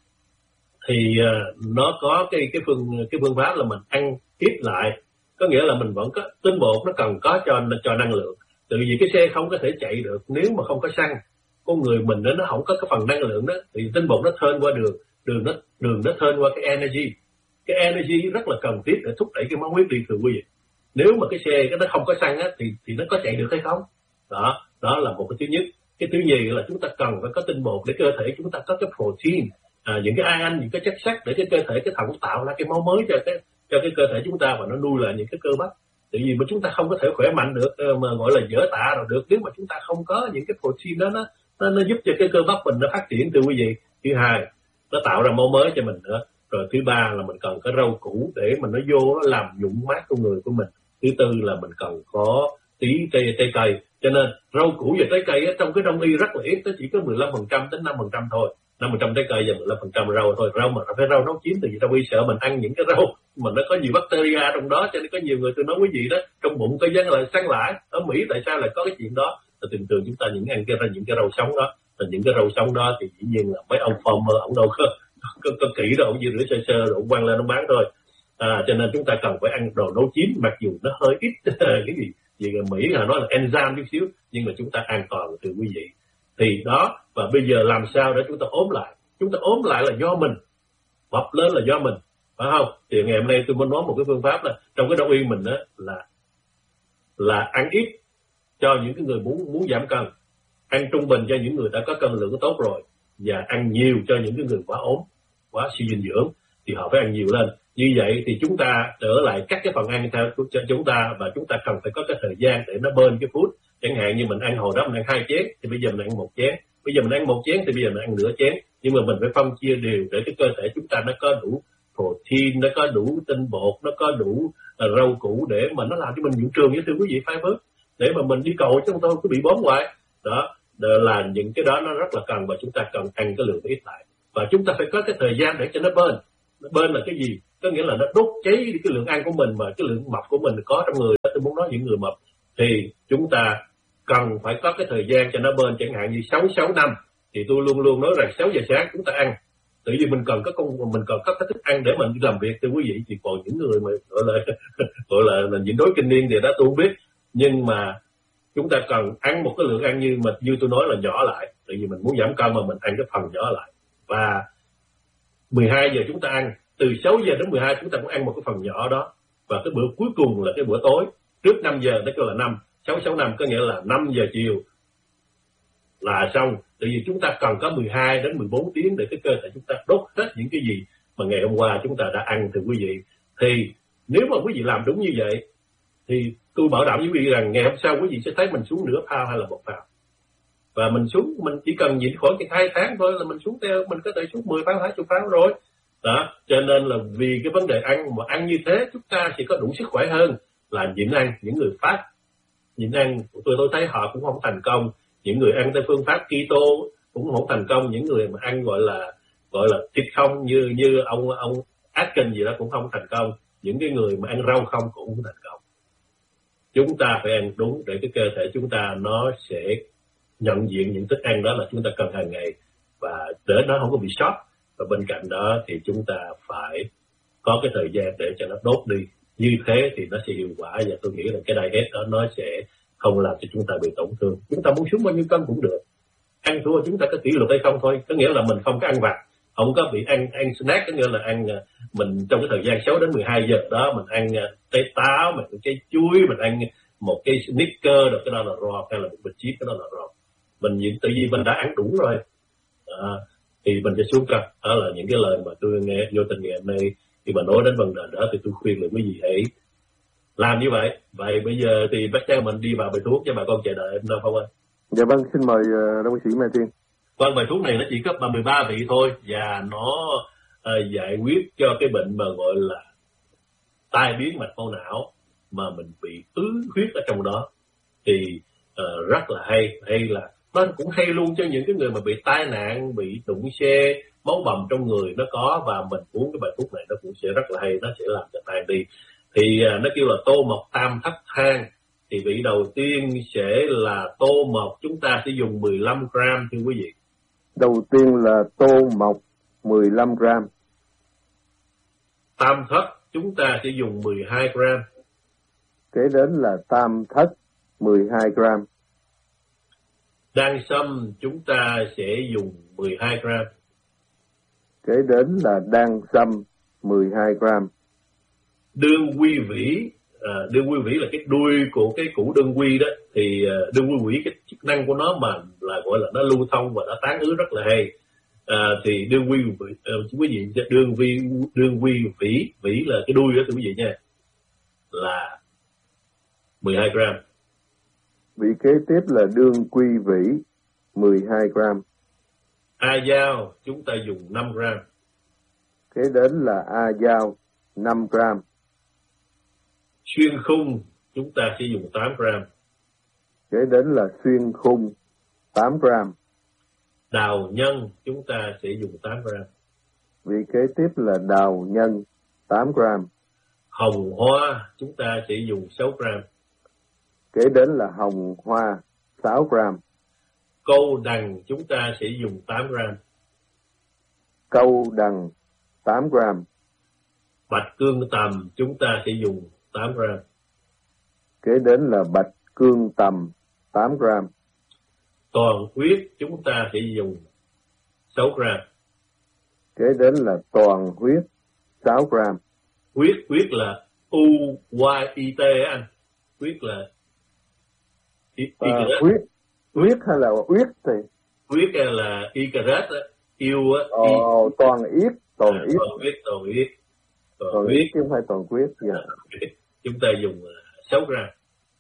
thì à, nó có cái cái phương cái phương pháp là mình ăn ít lại, có nghĩa là mình vẫn có tinh bột, nó cần có cho cho năng lượng. Từ vì cái xe không có thể chạy được nếu mà không có xăng, con người mình đó, nó không có cái phần năng lượng đó, thì tinh bột nó thơn qua đường đường nó đường nó thơn qua cái energy. Cái energy rất là cần thiết để thúc đẩy cái máu huyết đi thưa quý vị. Nếu mà cái xe cái nó không có xăng á, thì thì nó có chạy được hay không? Đó, đó là một cái thứ nhất. Cái thứ nhì là chúng ta cần phải có tinh bột để cơ thể chúng ta có cái protein, à, những cái ion, những cái chất sắt để cái cơ thể cái thận tạo ra cái máu mới cho cái cho cái cơ thể chúng ta, và nó nuôi lại những cái cơ bắp. Tại vì mà chúng ta không có thể khỏe mạnh được, mà gọi là dở tạ rồi được, nếu mà chúng ta không có những cái protein đó, nó nó, nó giúp cho cái cơ bắp mình nó phát triển thưa quý vị. Thứ hai, nó tạo ra máu mới cho mình nữa. Rồi thứ ba là mình cần có rau củ để mình nó vô nó làm dũng mát con người của mình. Thứ tư là mình cần có tí cây trái cây. Cho nên rau củ và trái cây á, trong cái đông y rất là ít, nó chỉ có mười lăm phần trăm đến năm phần trăm thôi. năm phần trăm trái cây và mười lăm phần trăm rau thôi. Rau mà phải rau nấu chín, thì đông y sợ mình ăn những cái rau mà nó có nhiều bacteria trong đó, cho nên có nhiều người tôi nói quý vị đó, trong bụng có dân lại săn lại. Ở Mỹ tại sao lại có cái chuyện đó? Là thường thường chúng ta những ăn cái những cái rau sống đó, và những cái rau sống đó thì dĩ nhiên là mấy ông farmer ông đâu có có, có kỹ đâu, ông chỉ rửa sơ sơ rồi ông quăng lên ông bán thôi. À, cho nên chúng ta cần phải ăn đồ nấu chín, mặc dù nó hơi ít cái gì gì ở Mỹ là nói là enzyme chút xíu, nhưng mà chúng ta an toàn từ quý vị. Thì đó, và bây giờ làm sao để chúng ta ốm lại? Chúng ta ốm lại là do mình, mập lên là do mình, phải không? Thì ngày hôm nay tôi muốn nói một cái phương pháp là trong cái đông y mình đó là là ăn ít cho những cái người muốn muốn giảm cân, ăn trung bình cho những người đã có cân lượng tốt rồi, và ăn nhiều cho những cái người quá ốm, quá suy dinh dưỡng thì họ phải ăn nhiều lên. Như vậy thì chúng ta trở lại cắt cái phần ăn theo cho chúng ta, và chúng ta cần phải có cái thời gian để nó bơn cái food. Chẳng hạn như mình ăn hồi đó mình ăn hai chén, thì bây giờ mình ăn một chén, bây giờ mình ăn một chén thì bây giờ mình ăn nửa chén, nhưng mà mình phải phân chia đều để cái cơ thể chúng ta nó có đủ protein, nó có đủ tinh bột, nó có đủ uh, rau củ để mà nó làm cho mình nhuận trường như thưa quý vị, fiber để mà mình đi cầu chứ không thôi cứ bị bón hoài. Đó là những cái đó nó rất là cần, và chúng ta cần ăn cái lượng ít lại, và chúng ta phải có cái thời gian để cho nó bền. Nó bền là cái gì? Có nghĩa là nó đốt cháy đi cái lượng ăn của mình, mà cái lượng mập của mình có trong người. Tôi muốn nói những người mập thì chúng ta cần phải có cái thời gian cho nó bền, chẳng hạn như sáu sáu năm thì tôi luôn luôn nói rằng sáu giờ sáng chúng ta ăn, tự vì mình cần có công mình cần có cái thức ăn để mình đi làm việc thưa quý vị. Thì còn những người mà gọi là gọi là, là nhịn đói kinh niên thì đó tôi không biết, nhưng mà chúng ta cần ăn một cái lượng ăn như mà như tôi nói là nhỏ lại, tại vì mình muốn giảm cân mà mình ăn cái phần nhỏ lại. Và mười hai giờ chúng ta ăn, từ sáu giờ đến mười hai chúng ta cũng ăn một cái phần nhỏ đó, và cái bữa cuối cùng là cái bữa tối trước năm giờ, nó kêu là năm sáu sáu năm, có nghĩa là năm giờ chiều là xong. Tại vì chúng ta cần có mười hai đến mười bốn tiếng để cái cơ thể chúng ta đốt hết những cái gì mà ngày hôm qua chúng ta đã ăn thưa quý vị. Thì nếu mà quý vị làm đúng như vậy thì tôi bảo đảm với quý vị rằng ngày hôm sau quý vị sẽ thấy mình xuống nửa phao hay là một phao, và mình xuống mình chỉ cần nhịn khỏi cái hai tháng thôi là mình xuống theo mình có thể xuống mười phao hai mươi phao rồi đó. Cho nên là vì cái vấn đề ăn mà ăn như thế chúng ta sẽ có đủ sức khỏe hơn là nhịn ăn. Những người phát nhịn ăn tôi tôi thấy họ cũng không thành công, những người ăn theo phương pháp keto cũng không thành công, những người mà ăn gọi là gọi là thịt không như như ông ông Atkins gì đó cũng không thành công, những cái người mà ăn rau không cũng không thành công. Chúng ta phải ăn đúng để cái cơ thể chúng ta nó sẽ nhận diện những thức ăn đó là chúng ta cần hàng ngày, và để nó không có bị sót. Và bên cạnh đó thì chúng ta phải có cái thời gian để cho nó đốt đi, như thế thì nó sẽ hiệu quả. Và tôi nghĩ là cái diet đó nó sẽ không làm cho chúng ta bị tổn thương. Chúng ta muốn xuống bao nhiêu cân cũng được, ăn thua chúng ta có kỷ luật hay không thôi. Có nghĩa là mình không có ăn vặt, không có bị ăn ăn snack, có nghĩa là ăn mình trong cái thời gian sáu đến mười hai giờ đó mình ăn trái táo, mình ăn trái chuối, mình ăn một cái Snickers, rồi cái đó là raw, hay là một bịch chip, cái đó là raw. Mình nhìn tự nhiên mình đã ăn đủ rồi à, thì mình sẽ xuống cân. Đó là những cái lời mà tôi nghe vô tình ngày hôm nay khi mà nói đến vấn đề đó thì tôi khuyên là quý vị hãy làm như vậy. Vậy bây giờ thì bác trai mình đi vào bài thuốc cho bà con chờ đợi em đâu không anh?
Dạ vâng, xin mời uh, đồng bác sĩ Mai Thiên.
Vâng, bài thuốc này nó chỉ có mười ba vị thôi, và nó uh, giải quyết cho cái bệnh mà gọi là tai biến mạch máu não mà mình bị ứ huyết ở trong đó. Thì uh, rất là hay, hay là nó cũng hay luôn cho những cái người mà bị tai nạn, bị đụng xe, máu bầm trong người nó có, và mình uống cái bài thuốc này nó cũng sẽ rất là hay, nó sẽ làm cho tan đi. Thì uh, nó kêu là tô mộc tam thất thang. Thì vị đầu tiên sẽ là tô mộc, chúng ta sẽ dùng mười lăm gram thưa quý vị.
Đầu tiên là tô mộc mười lăm gram.
Tam thất chúng ta sẽ dùng mười hai gram.
Kế đến là tam thất mười hai gram.
Đan sâm chúng ta sẽ dùng mười hai gram.
Kế đến là đan sâm mười hai gram.
Đương quy vĩ, à, đương quy vĩ là cái đuôi của cái củ đương quy đó, thì à, đương quy vĩ cái chức năng của nó mà là gọi là nó lưu thông và nó tán ứ rất là hay. À, thì đương quy vĩ, à, quý vị đương vi đương quy vĩ, vĩ là cái đuôi đó thưa quý vị nha, là mười hai gram.
Vị kế tiếp là đương quy vĩ mười hai gram.
A dao chúng ta dùng năm gram.
Kế đến là a dao năm gram.
Xuyên khung chúng ta sẽ dùng tám gram.
Kế đến là xuyên khung tám gram.
Đào nhân chúng ta sẽ dùng tám gram.
Vị kế tiếp là đào nhân tám gram.
Hồng hoa chúng ta sẽ dùng sáu gram.
Kế đến là hồng hoa sáu gram.
Câu đằng chúng ta sẽ dùng tám gram.
Câu đằng tám gram.
Bạch cương tầm chúng ta sẽ dùng tám gram.
Kế đến là bạch cương tầm tám gram.
Toàn huyết chúng ta sẽ dùng sáu gram.
Kế đến là toàn huyết sáu gram.
Huyết, huyết là U Y I T anh. Huyết là y, y
à, huyết, huyết hay là huyết thì?
Huyết là y caret á, yêu á.
Ồ, toàn yết, toàn
à,
yết.
Toàn huyết, toàn huyết.
Toàn, toàn huyết chứ không phải toàn huyết. Dạ.
À, chúng ta dùng sáu gram.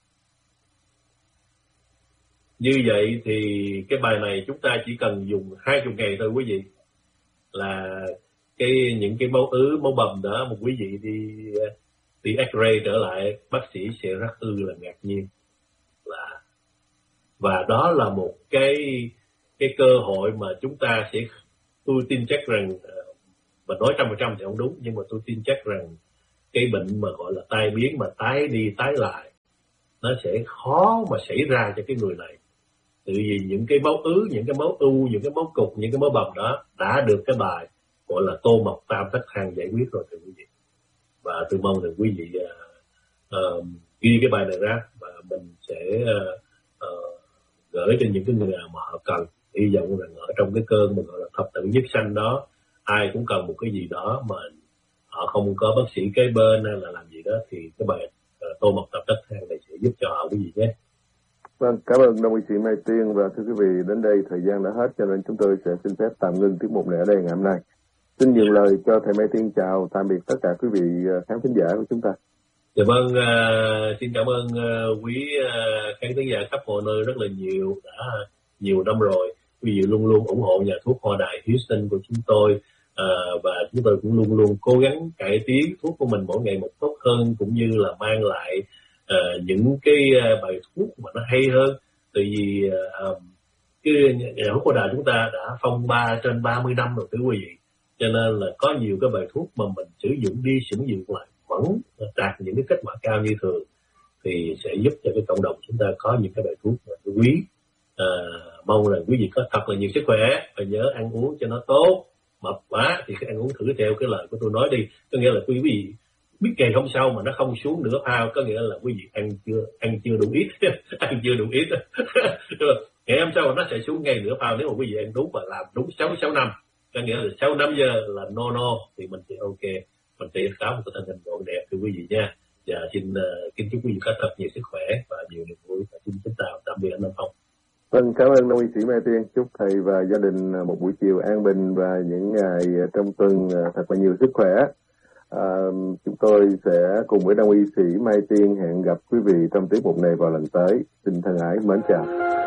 Như vậy thì cái bài này chúng ta chỉ cần dùng hai mươi ngày thôi quý vị. Là cái những cái máu ứ, máu bầm đó, một quý vị đi đi X-ray trở lại, bác sĩ sẽ rất ư là ngạc nhiên. Là và đó là một cái cái cơ hội mà chúng ta sẽ, tôi tin chắc rằng, và nói trăm phần trăm thì không đúng, nhưng mà tôi tin chắc rằng cái bệnh mà gọi là tai biến mà tái đi tái lại nó sẽ khó mà xảy ra cho cái người này. Tại vì những cái máu ứ, những cái máu u, những cái máu cục, những cái máu bầm đó đã được cái bài gọi là tô mọc tam thất thang giải quyết rồi thưa quý vị. Và tôi mong rằng quý vị uh, uh, ghi cái bài này ra và mình sẽ uh, uh, gửi cho những cái người nào mà họ cần. Hy vọng rằng ở trong cái cơn mà gọi là thập tử nhất sanh đó, ai cũng cần một cái gì đó mà họ không có bác sĩ kế bên hay là làm gì đó, thì cái bài uh, tô mọc tam thất thang này sẽ giúp cho họ cái gì nhé.
Vâng, cảm ơn đồng sĩ Mai Tiên. Và thưa quý vị, đến đây thời gian đã hết cho nên chúng tôi sẽ xin phép tạm ngưng tiết mục này ở đây ngày hôm nay. Xin nhường lời cho thầy Mai Tiên chào tạm biệt tất cả quý vị khán thính giả của chúng ta.
Dạ vâng, uh, xin cảm ơn uh, quý uh, khán thính giả khắp mọi nơi rất là nhiều, đã nhiều năm rồi. Quý vị luôn luôn ủng hộ nhà thuốc Hoa Đài Houston của chúng tôi, uh, và chúng tôi cũng luôn luôn cố gắng cải tiến thuốc của mình mỗi ngày một tốt hơn, cũng như là mang lại uh, những cái uh, bài thuốc mà nó hay hơn. Tại vì uh, cái nhà thuốc Hoa Đài chúng ta đã phong ba trên ba mươi năm rồi thưa quý vị, cho nên là có nhiều cái bài thuốc mà mình sử dụng đi sử dụng lại vẫn đạt những cái kết quả cao như thường, thì sẽ giúp cho cái cộng đồng chúng ta có những cái bài thuốc mà quý. À, mong rằng quý vị có thật là nhiều sức khỏe và nhớ ăn uống cho nó tốt. Mập quá thì ăn uống thử theo cái lời của tôi nói đi, có nghĩa là quý vị biết ngày hôm sau mà nó không xuống nửa ao, có nghĩa là quý vị ăn chưa ăn chưa đủ ít ăn chưa đủ ít ngày hôm sau nó sẽ xuống ngay nửa ao nếu mà quý vị ăn đúng và làm đúng sáu sáu năm, có nghĩa là sau năm giờ là no no thì mình sẽ ok, mình sẽ có một cái thân hình gọn đẹp thưa quý vị nha. Và xin uh, kính chúc quý vị có thật nhiều sức khỏe và nhiều niềm vui, và xin kính chào tạm biệt anh Nam Phong.
Vâng, cảm ơn đồng y sĩ Mai Tiên. Chúc thầy và gia đình một buổi chiều an bình và những ngày trong tuần thật là nhiều sức khỏe. À, chúng tôi sẽ cùng với đồng y sĩ Mai Tiên hẹn gặp quý vị trong tiết mục này vào lần tới. Xin thân ái mến chào.